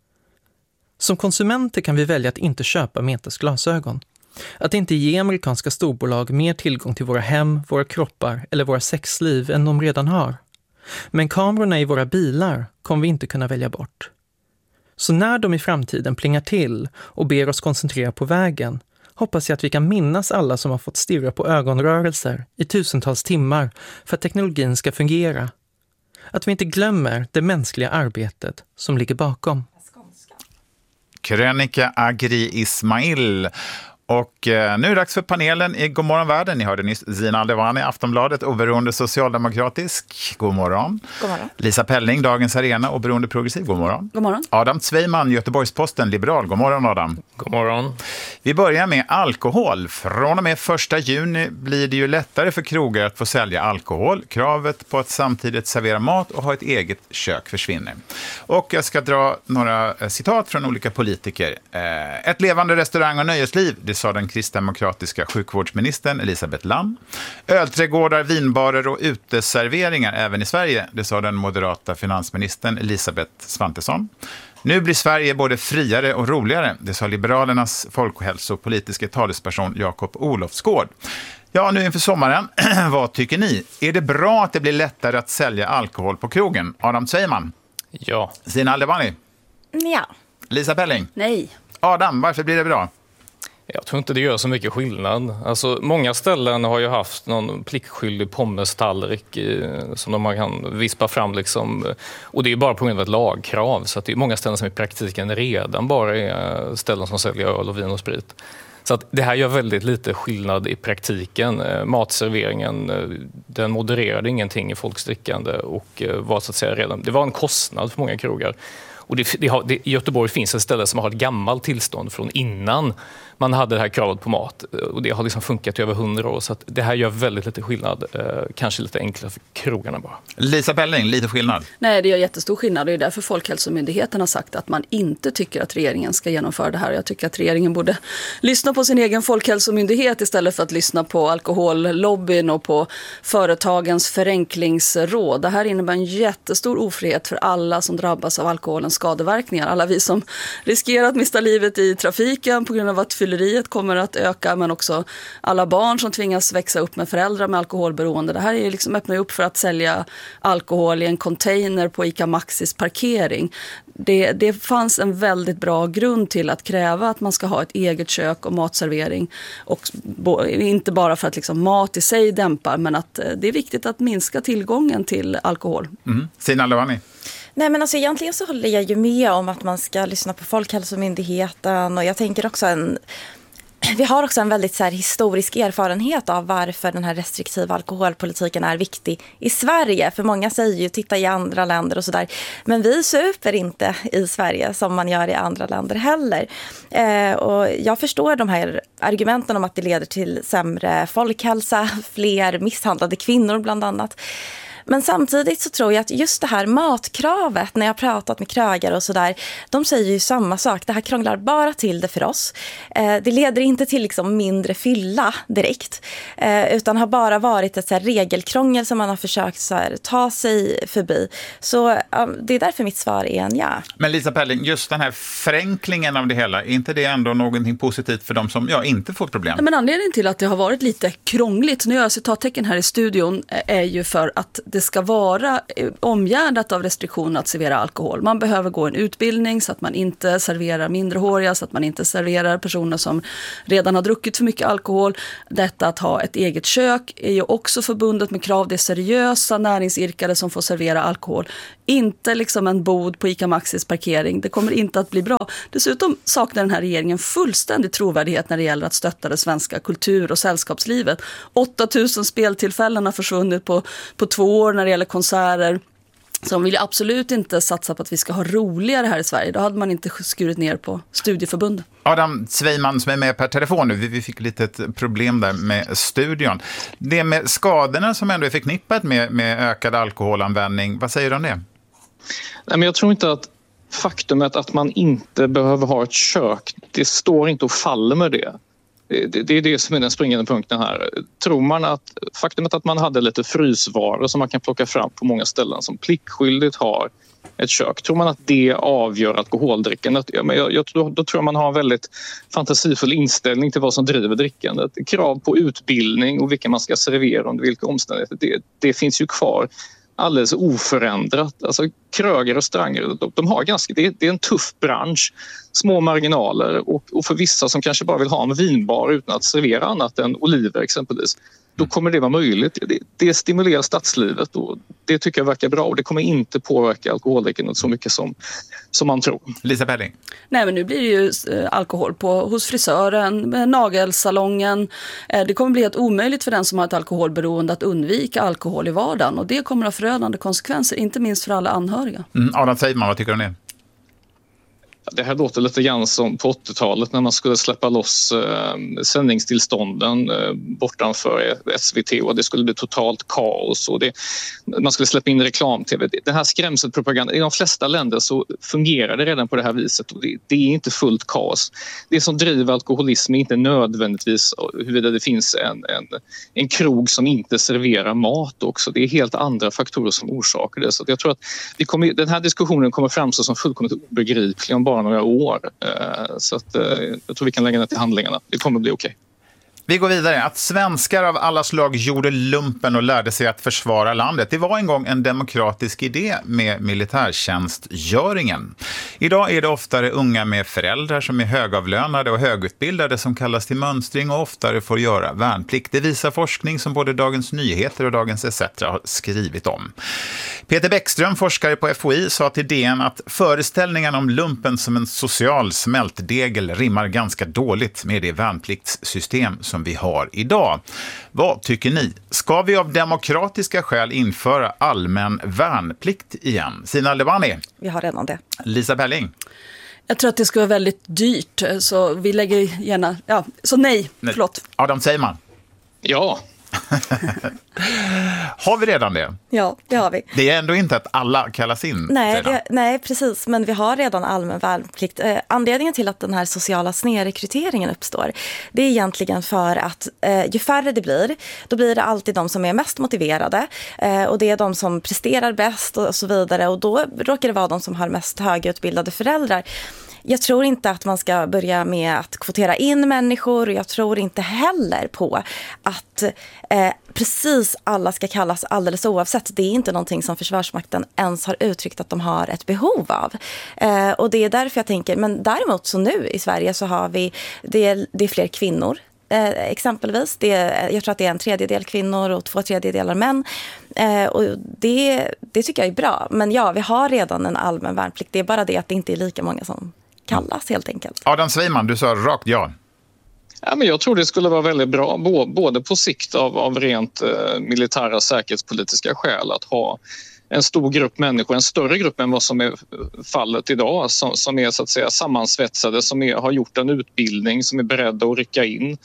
Som konsumenter kan vi välja att inte köpa Metas glasögon. Att inte ge amerikanska storbolag mer tillgång till våra hem, våra kroppar eller våra sexliv än de redan har. Men kamerorna i våra bilar kommer vi inte kunna välja bort. Så när de i framtiden plingar till och ber oss koncentrera på vägen, hoppas jag att vi kan minnas alla som har fått stirra på ögonrörelser i tusentals timmar för att teknologin ska fungera. Att vi inte glömmer det mänskliga arbetet som ligger bakom. Krönika Agri Ismail. Och nu är det dags för panelen i Godmorgon Världen. Ni hörde nyss Zina Aldevani, Aftonbladet, oberoende socialdemokratisk. God morgon. God morgon. Lisa Pelling, Dagens Arena, oberoende progressiv. God morgon. God morgon. Adam Zweiman, Göteborgs-Posten, liberal. God morgon, Adam. God morgon. Vi börjar med alkohol. Från och med 1 juni blir det ju lättare för krogar att få sälja alkohol. Kravet på att samtidigt servera mat och ha ett eget kök försvinner. Och jag ska dra några citat från olika politiker. Ett levande restaurang- och nöjesliv, det sa den kristdemokratiska sjukvårdsministern Elisabeth Lamm. Ölträdgårdar, vinbarer och uteserveringar även i Sverige, det sa den moderata finansministern Elisabeth Svantesson. Nu blir Sverige både friare och roligare, det sa Liberalernas folkhälsopolitiska talesperson Jakob Olofsgård. Ja, nu inför sommaren, vad tycker ni? Är det bra att det blir lättare att sälja alkohol på krogen? Adam Zweiman? Ja. Zina Aldevani? Ja. Lisa Pelling? Nej. Adam, varför blir det bra? Jag tror inte det gör så mycket skillnad. Alltså, många ställen har ju haft någon pliktskyldig pommestallrik som de kan vispa fram. Liksom. Och det är bara på grund av ett lagkrav. Så att det är många ställen som i praktiken redan bara är ställen som säljer öl och vin och sprit. Så att det här gör väldigt lite skillnad i praktiken. Matserveringen, den modererade ingenting i folks drickande och var så att säga redan, det var en kostnad för många krogar. Och i Göteborg finns ett ställe som har ett gammalt tillstånd från innan man hade det här kravet på mat. Och det har liksom funkat i över 100 år. Så att det här gör väldigt lite skillnad. Kanske lite enklare för krogarna bara. Lisa Pelling, lite skillnad? Nej, det gör jättestor skillnad. Det är därför Folkhälsomyndigheten har sagt att man inte tycker att regeringen ska genomföra det här. Jag tycker att regeringen borde lyssna på sin egen folkhälsomyndighet istället för att lyssna på alkohollobbyn och på företagens förenklingsråd. Det här innebär en jättestor ofrihet för alla som drabbas av alkoholens skadeverkningar. Alla vi som riskerar att mista livet i trafiken på grund av att fylleriet kommer att öka, men också alla barn som tvingas växa upp med föräldrar med alkoholberoende. Det här är liksom öppnar upp för att sälja alkohol i en container på ICA Maxis parkering. Det fanns en väldigt bra grund till att kräva att man ska ha ett eget kök och matservering. Och inte bara för att liksom mat i sig dämpar, men att det är viktigt att minska tillgången till alkohol. Zina Aldevani? Nej, men alltså egentligen så håller jag ju med om att man ska lyssna på Folkhälsomyndigheten, och jag tänker också vi har också en väldigt så här historisk erfarenhet av varför den här restriktiva alkoholpolitiken är viktig i Sverige. För många säger ju titta i andra länder och sådär. Men vi super inte i Sverige som man gör i andra länder heller. Och jag förstår de här argumenten om att det leder till sämre folkhälsa, fler misshandlade kvinnor bland annat. Men samtidigt så tror jag att just det här matkravet, när jag har pratat med krögare och sådär, de säger ju samma sak. Det här krånglar bara till det för oss. Det leder inte till liksom mindre fylla direkt, utan har bara varit ett så här regelkrångel som man har försökt så här ta sig förbi. Så det är därför mitt svar är en ja. Men Lisa Pelling, just den här förenklingen av det hela, är inte det ändå någonting positivt för de som inte får problem? Men anledningen till att det har varit lite krångligt, nu gör jag citattecken här i studion, är ju för att det ska vara omgärdat av restriktioner att servera alkohol. Man behöver gå en utbildning så att man inte serverar mindrehåriga, så att man inte serverar personer som redan har druckit för mycket alkohol. Detta att ha ett eget kök är ju också förbundet med krav. Det är seriösa näringsidkare som får servera alkohol. Inte liksom en bod på ICA Maxis parkering. Det kommer inte att bli bra. Dessutom saknar den här regeringen fullständig trovärdighet när det gäller att stötta det svenska kultur- och sällskapslivet. 8000 speltillfällen har försvunnit på 2 år när det gäller konserter. Så de vill ju absolut inte satsa på att vi ska ha roligare här i Sverige. Då hade man inte skurit ner på studieförbund. Adam Sveiman som är med per telefon nu. Vi fick lite ett problem där med studion. Det med skadorna som ändå är förknippat med ökad alkoholanvändning. Vad säger du om det? Nej, men jag tror inte att faktumet att man inte behöver ha ett kök, det står inte och faller med det. Det är det som är den springande punkten här. Tror man att faktumet att man hade lite frysvaror som man kan plocka fram på många ställen som pliktskyldigt har ett kök, tror man att det avgör alkoholdrickandet? Då tror jag man har en väldigt fantasifull inställning till vad som driver drickandet. Krav på utbildning och vilka man ska servera under vilka omständigheter, det finns ju kvar alldeles oförändrat. Alltså krögare och restauranger, de har det är en tuff bransch, små marginaler och för vissa som kanske bara vill ha en vinbar utan att servera annat än oliver exempelvis, då kommer det vara möjligt. Det stimulerar stadslivet och det tycker jag verkar bra och det kommer inte påverka alkoholdrickandet så mycket som man tror. Lisa Pelling. Nej, men nu blir det ju alkohol hos frisören, med nagelsalongen. Det kommer bli helt omöjligt för den som har ett alkoholberoende att undvika alkohol i vardagen och det kommer att ha förödande konsekvenser, inte minst för alla anhöriga. Adam Sveiman, vad tycker du om det? Det här låter lite grann som på 80-talet när man skulle släppa loss sändningstillstånden bortanför SVT och det skulle bli totalt kaos och man skulle släppa in reklam-tv. Den här skrämselpropagandan, i de flesta länder så fungerar det redan på det här viset och det är inte fullt kaos. Det som driver alkoholism är inte nödvändigtvis huruvida det finns en krog som inte serverar mat också. Det är helt andra faktorer som orsakar det. Så jag tror att den här diskussionen kommer framstå som fullkomligt obegriplig om bara några år. Så att, jag tror vi kan lägga det till handlingarna. Det kommer att bli okej. Vi går vidare. Att svenskar av alla slag gjorde lumpen och lärde sig att försvara landet. Det var en gång en demokratisk idé med militärtjänstgöringen. Idag är det oftare unga med föräldrar som är högavlönade och högutbildade som kallas till mönstring och oftare får göra värnplikt. Det visar forskning som både Dagens Nyheter och Dagens ETC har skrivit om. Peter Bäckström, forskare på FOI, sa till DN att föreställningen om lumpen som en social smältdegel rimmar ganska dåligt med det värnpliktssystem som vi har idag. Vad tycker ni? Ska vi av demokratiska skäl införa allmän värnplikt igen? Sina Lebani? Vi har redan det. Lisa Pelling? Jag tror att det ska vara väldigt dyrt, så vi lägger gärna... Ja, så nej. Förlåt. Adam Sveiman? Ja. Har vi redan det? Ja, det har vi. Det är ändå inte att alla kallas in. Nej, precis. Men vi har redan allmän värnplikt. Anledningen till att den här sociala snedrekryteringen uppstår, det är egentligen för att ju färre det blir, då blir det alltid de som är mest motiverade. Och det är de som presterar bäst och så vidare. Och då råkar det vara de som har mest högutbildade föräldrar. Jag tror inte att man ska börja med att kvotera in människor och jag tror inte heller på att precis alla ska kallas alldeles oavsett. Det är inte någonting som Försvarsmakten ens har uttryckt att de har ett behov av. Och det är därför jag tänker, men däremot så nu i Sverige så har vi, det är fler kvinnor. Exempelvis, jag tror att det är 1/3 kvinnor och 2/3 män och det tycker jag är bra, men ja, vi har redan en allmän värnplikt, det är bara det att det inte är lika många som kallas helt enkelt. Adam Sveiman, du sa rakt ja. Ja, men jag tror det skulle vara väldigt bra både på sikt av rent militära säkerhetspolitiska skäl att ha en stor grupp människor, en större grupp än vad som är fallet idag, som är så att säga sammansvetsade, som har gjort en utbildning, som är beredda att rycka in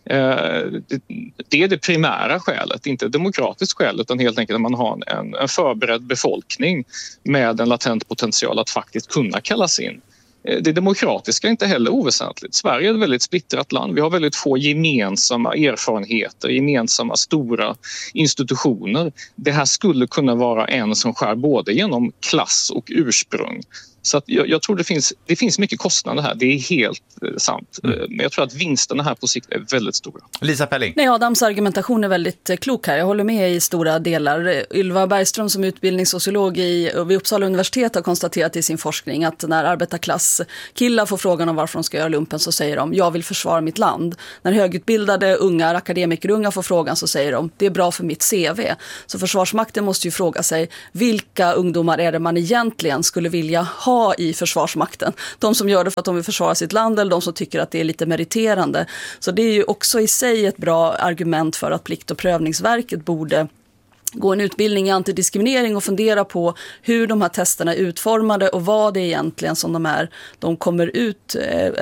Det är det primära skälet, inte demokratiskt skäl, utan helt enkelt att man har en förberedd befolkning med en latent potential att faktiskt kunna kallas in. Det demokratiska är inte heller oväsentligt. Sverige är ett väldigt splittrat land. Vi har väldigt få gemensamma erfarenheter, gemensamma stora institutioner. Det här skulle kunna vara en som skär både genom klass och ursprung. Så att jag tror det finns mycket kostnader här, det är helt sant. Men jag tror att vinsterna här på sikt är väldigt stora. Lisa Pelling. Nej, Adams argumentation är väldigt klok här. Jag håller med i stora delar. Ylva Bergström som utbildningssociolog vid Uppsala universitet har konstaterat i sin forskning att när arbetarklasskillar får frågan om varför de ska göra lumpen så säger de jag vill försvara mitt land. När högutbildade unga akademikerunga får frågan så säger de det är bra för mitt CV. Så Försvarsmakten måste ju fråga sig vilka ungdomar är det man egentligen skulle vilja ha i Försvarsmakten. De som gör det för att de vill försvara sitt land eller de som tycker att det är lite meriterande. Så det är ju också i sig ett bra argument för att Plikt- och prövningsverket borde gå en utbildning i antidiskriminering och fundera på hur de här testerna är utformade och vad det är egentligen som de kommer ut,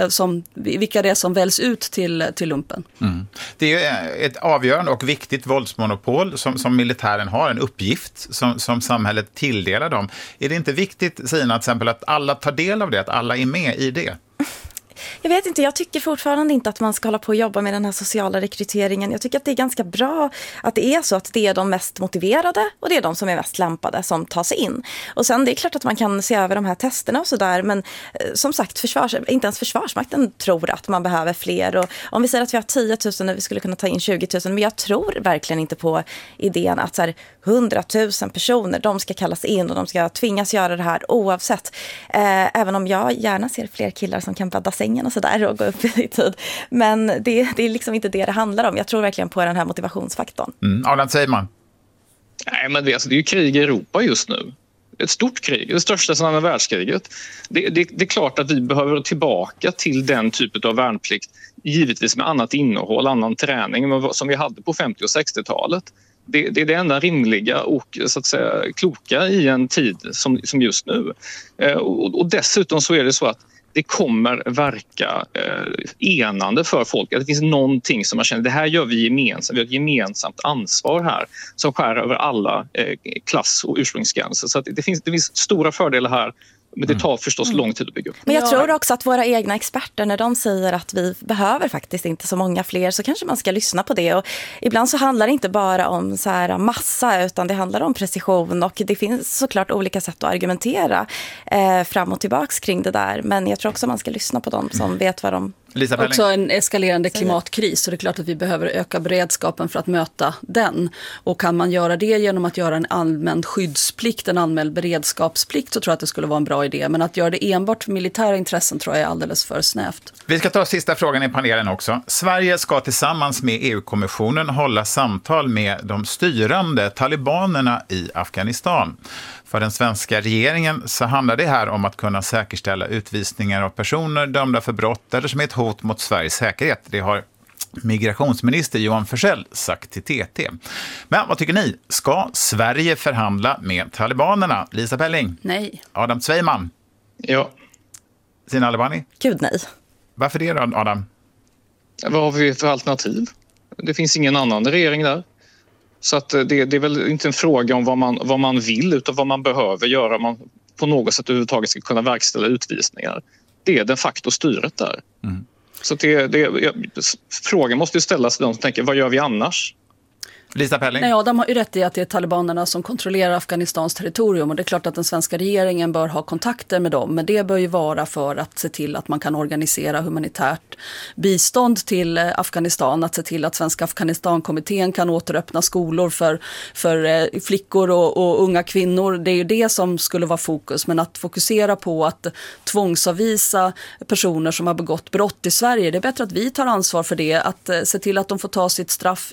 vilka det är som väljs ut till lumpen. Mm. Det är ett avgörande och viktigt våldsmonopol som militären har, en uppgift som samhället tilldelar dem. Är det inte viktigt, Sina, till exempel att alla tar del av det, att alla är med i det? Jag vet inte, jag tycker fortfarande inte att man ska hålla på och jobba med den här sociala rekryteringen. Jag tycker att det är ganska bra att det är så att det är de mest motiverade och det är de som är mest lämpade som tar sig in. Och sen det är klart att man kan se över de här testerna och sådär, men som sagt, inte ens Försvarsmakten tror att man behöver fler. Och om vi säger att vi har 10 000 när vi skulle kunna ta in 20 000, men jag tror verkligen inte på idén att så här, 100 000 personer, de ska kallas in och de ska tvingas göra det här oavsett. Även om jag gärna ser fler killar som kan bädda sängen och sådär och gå upp i tid. Men det är liksom inte det handlar om. Jag tror verkligen på den här motivationsfaktorn. Adam Seiman. Nej, men det är ju krig i Europa just nu. Ett stort krig, det största sedan andra världskriget. Det är klart att vi behöver tillbaka till den typen av värnplikt, givetvis med annat innehåll, annan träning som vi hade på 50- och 60-talet. Det är det enda rimliga och så att säga kloka i en tid som just nu. Och dessutom så är det så att det kommer verka enande för folk. Att det finns någonting som man känner, det här gör vi gemensamt. Vi har ett gemensamt ansvar här som skär över alla klass- och ursprungsgränser. Så att det finns stora fördelar här. Men det tar förstås lång tid att bygga upp. Men jag tror också att våra egna experter, när de säger att vi behöver faktiskt inte så många fler, så kanske man ska lyssna på det. Och ibland så handlar det inte bara om så här massa, utan det handlar om precision. Och det finns såklart olika sätt att argumentera fram och tillbaks kring det där. Men jag tror också man ska lyssna på dem som vet vad de... Också en eskalerande klimatkris, så det är klart att vi behöver öka beredskapen för att möta den. Och kan man göra det genom att göra en allmän skyddsplikt, en allmän beredskapsplikt, så tror jag att det skulle vara en bra idé. Men att göra det enbart för militära intressen tror jag är alldeles för snävt. Vi ska ta sista frågan i panelen också. Sverige ska tillsammans med EU-kommissionen hålla samtal med de styrande talibanerna i Afghanistan. För den svenska regeringen så handlar det här om att kunna säkerställa utvisningar av personer dömda för brott eller som är ett hot mot Sveriges säkerhet. Det har migrationsminister Johan Forssell sagt till TT. Men vad tycker ni? Ska Sverige förhandla med talibanerna? Lisa Pelling? Nej. Adam Sveiman? Ja. Sina Albani? Gud, nej. Varför det då, Adam? Vad har vi för alternativ? Det finns ingen annan regering där. Så att det är väl inte en fråga om vad man vill, utan vad man behöver göra. Man på något sätt överhuvudtaget ska kunna verkställa utvisningar. Det är de facto styret där. Mm. Så frågan måste ju ställas till de som tänker, vad gör vi annars? Lisa Pelling? Nej, Adam har ju rätt i att det är talibanerna som kontrollerar Afghanistans territorium, och det är klart att den svenska regeringen bör ha kontakter med dem, men det bör ju vara för att se till att man kan organisera humanitärt bistånd till Afghanistan, att se till att Svenska Afghanistankommittén kan återöppna skolor för flickor och unga kvinnor. Det är ju det som skulle vara fokus, men att fokusera på att tvångsavvisa personer som har begått brott i Sverige, det är bättre att vi tar ansvar för det, att se till att de får ta sitt straff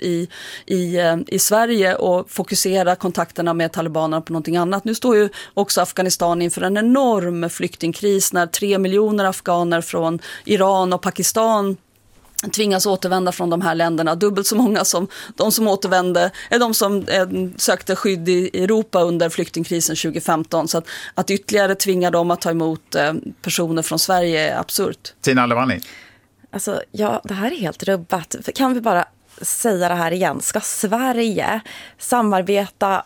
i Sverige och fokusera kontakterna med talibanerna på någonting annat. Nu står ju också Afghanistan inför en enorm flyktingkris när 3 miljoner afghaner från Iran och Pakistan tvingas återvända från de här länderna. Dubbelt så många som de som sökte skydd i Europa under flyktingkrisen 2015. Så att ytterligare tvinga dem att ta emot personer från Sverige är absurt. Tina Alevani? Alltså, ja, det här är helt rubbat. Kan vi bara säga det här igen? Ska Sverige samarbeta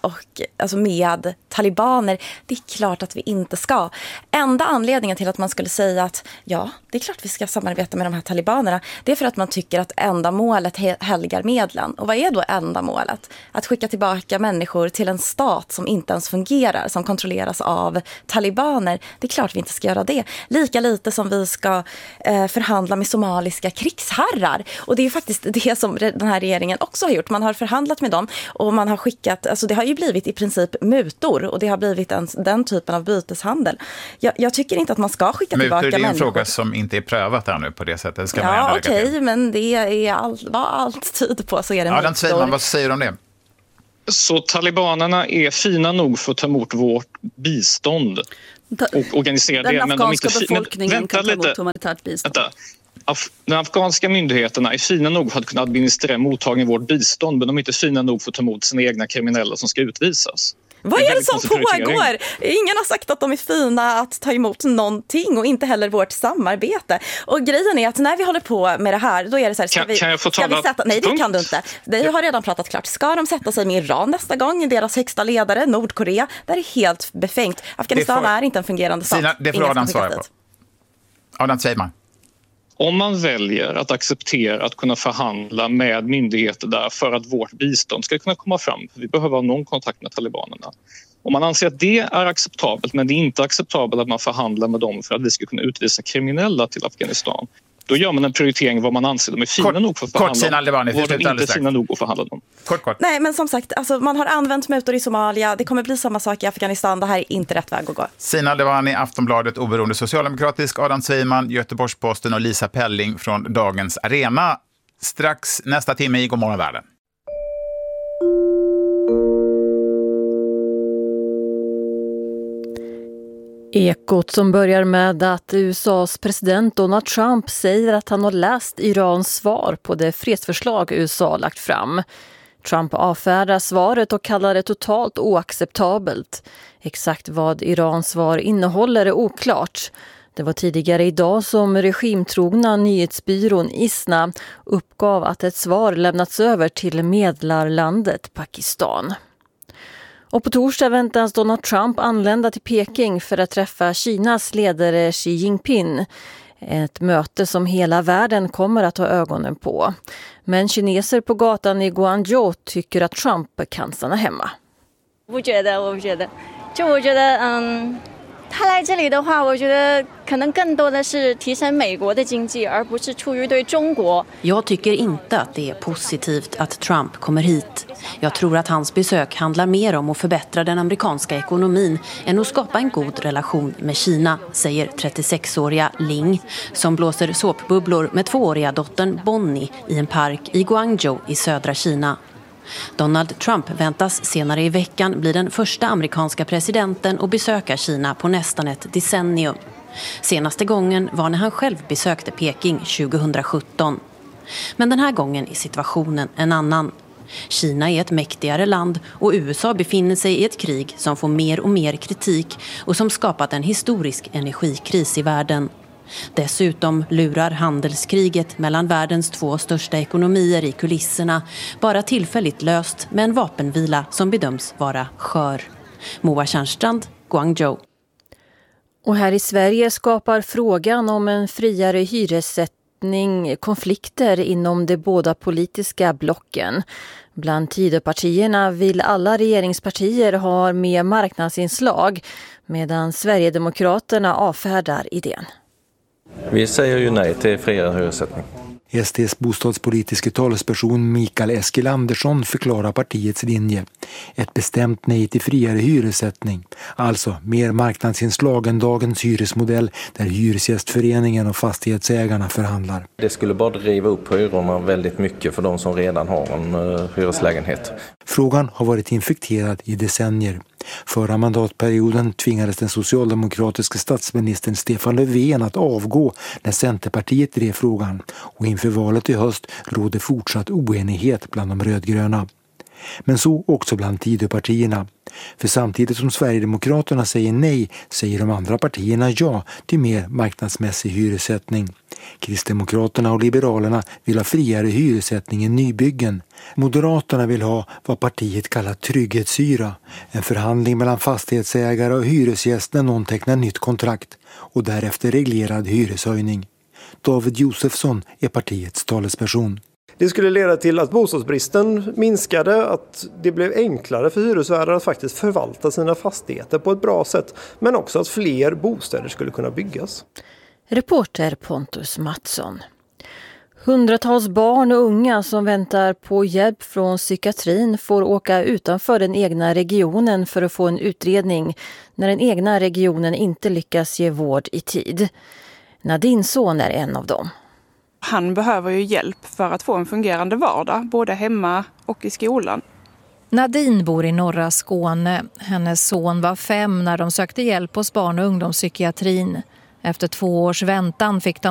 med talibaner? Det är klart att vi inte ska. Enda anledningen till att man skulle säga att ja, det är klart vi ska samarbeta med de här talibanerna, det är för att man tycker att ändamålet helgar medlen. Och vad är då ändamålet? Att skicka tillbaka människor till en stat som inte ens fungerar, som kontrolleras av talibaner. Det är klart vi inte ska göra det. Lika lite som vi ska förhandla med somaliska krigsherrar. Och det är faktiskt det som den här regeringen också har gjort. Man har förhandlat med dem och man har skickat, alltså det har ju blivit i princip mutor och det har blivit den typen av byteshandel. Jag tycker inte att man ska skicka tillbaka människor. Mutor är en fråga som inte är prövat ännu på det sättet. Ska man okej, men det är vad allt tid på så är det mutor. Adam Sveiman, vad säger du om det? Så talibanerna är fina nog för att ta emot vårt bistånd och organisera det. Den afghanska befolkningen vänta kan ta emot lite. humanitärt bistånd. Vänta. De afghanska myndigheterna är fina nog för att kunna administrera mottagning av vårt bistånd, men de är inte fina nog för att ta emot sina egna kriminella som ska utvisas. Vad är det som pågår? Ingen har sagt att de är fina att ta emot någonting och inte heller vårt samarbete. Och grejen är att när vi håller på med det här, då är det så här, kan jag få tala? Nej, det kan du inte. Vi har redan pratat klart. Ska de sätta sig med Iran nästa gång? Deras högsta ledare, Nordkorea? Det är helt befängt. Afghanistan är inte en fungerande stat. Det får Adam svara på. Adam Sveiman. Om man väljer att acceptera att kunna förhandla med myndigheter där för att vårt bistånd ska kunna komma fram, för vi behöver ha någon kontakt med talibanerna. Om man anser att det är acceptabelt, men det är inte acceptabelt att man förhandlar med dem för att vi ska kunna utvisa kriminella till Afghanistan, då gör man en prioritering vad man anser de är fina nog för att förhandla och vad de inte är fina nog att förhandla dem. Kort. Nej, men som sagt, alltså, man har använt mutor i Somalia. Det kommer bli samma sak i Afghanistan. Det här är inte rätt väg att gå. Sina Levani, Aftonbladet, oberoende socialdemokratisk, Adam Sveiman, Göteborgs-Posten och Lisa Pelling från Dagens Arena. Strax nästa timme i Godmorgon Världen. Ekot som börjar med att USAs president Donald Trump säger att han har läst Irans svar på det fredsförslag USA lagt fram. Trump avfärdar svaret och kallar det totalt oacceptabelt. Exakt vad Irans svar innehåller är oklart. Det var tidigare idag som regimtrogna nyhetsbyrån ISNA uppgav att ett svar lämnats över till medlarlandet Pakistan. Och på torsdag väntas Donald Trump anlända till Peking för att träffa Kinas ledare Xi Jinping. Ett möte som hela världen kommer att ha ögonen på. Men kineser på gatan i Guangzhou tycker att Trump kan stanna hemma. 他来这里的话，我觉得可能更多的是提升美国的经济，而不是出于对中国。 Jag tycker inte att det är positivt att Trump kommer hit. Jag tror att hans besök handlar mer om att förbättra den amerikanska ekonomin än att skapa en god relation med Kina, säger 36-åriga Ling, som blåser såpbubblor med 2-åriga dottern Bonnie i en park i Guangzhou i södra Kina. Donald Trump väntas senare i veckan bli den första amerikanska presidenten att besöka Kina på nästan ett decennium. Senaste gången var när han själv besökte Peking 2017. Men den här gången är situationen en annan. Kina är ett mäktigare land och USA befinner sig i ett krig som får mer och mer kritik och som skapat en historisk energikris i världen. Dessutom lurar handelskriget mellan världens 2 största ekonomier i kulisserna, bara tillfälligt löst med en vapenvila som bedöms vara skör. Moa Tjärnstrand, Guangzhou. Och här i Sverige skapar frågan om en friare hyressättning konflikter inom de båda politiska blocken. Bland Tidöpartierna vill alla regeringspartier ha med marknadsinslag, medan Sverigedemokraterna avfärdar idén. Vi säger ju nej till friare hyressättning. SDs bostadspolitiska talesperson Mikael Eskilandersson förklarar partiets linje. Ett bestämt nej till friare hyressättning. Alltså mer marknadsinslag än dagens hyresmodell där hyresgästföreningen och fastighetsägarna förhandlar. Det skulle bara driva upp hyrorna väldigt mycket för de som redan har en hyreslägenhet. Frågan har varit infekterad i decennier. Förra mandatperioden tvingades den socialdemokratiska statsministern Stefan Löfven att avgå när Centerpartiet drev frågan, och inför valet i höst råder fortsatt oenighet bland de rödgröna. Men så också bland Tidöpartierna. För samtidigt som Sverigedemokraterna säger nej säger de andra partierna ja till mer marknadsmässig hyressättning. Kristdemokraterna och Liberalerna vill ha friare hyressättning i nybyggen. Moderaterna vill ha vad partiet kallar trygghetshyra, en förhandling mellan fastighetsägare och hyresgäst när någon tecknar nytt kontrakt och därefter reglerad hyreshöjning. David Josefsson är partiets talesperson. Det skulle leda till att bostadsbristen minskade, att det blev enklare för hyresvärdar att faktiskt förvalta sina fastigheter på ett bra sätt, men också att fler bostäder skulle kunna byggas. Reporter Pontus Mattsson. Hundratals barn och unga som väntar på hjälp från psykiatrin får åka utanför den egna regionen för att få en utredning när den egna regionen inte lyckas ge vård i tid. Nadins son är en av dem. Han behöver ju hjälp för att få en fungerande vardag, både hemma och i skolan. Nadine bor i norra Skåne. Hennes son var 5 när de sökte hjälp hos barn- och ungdomspsykiatrin. Efter 2 års väntan fick de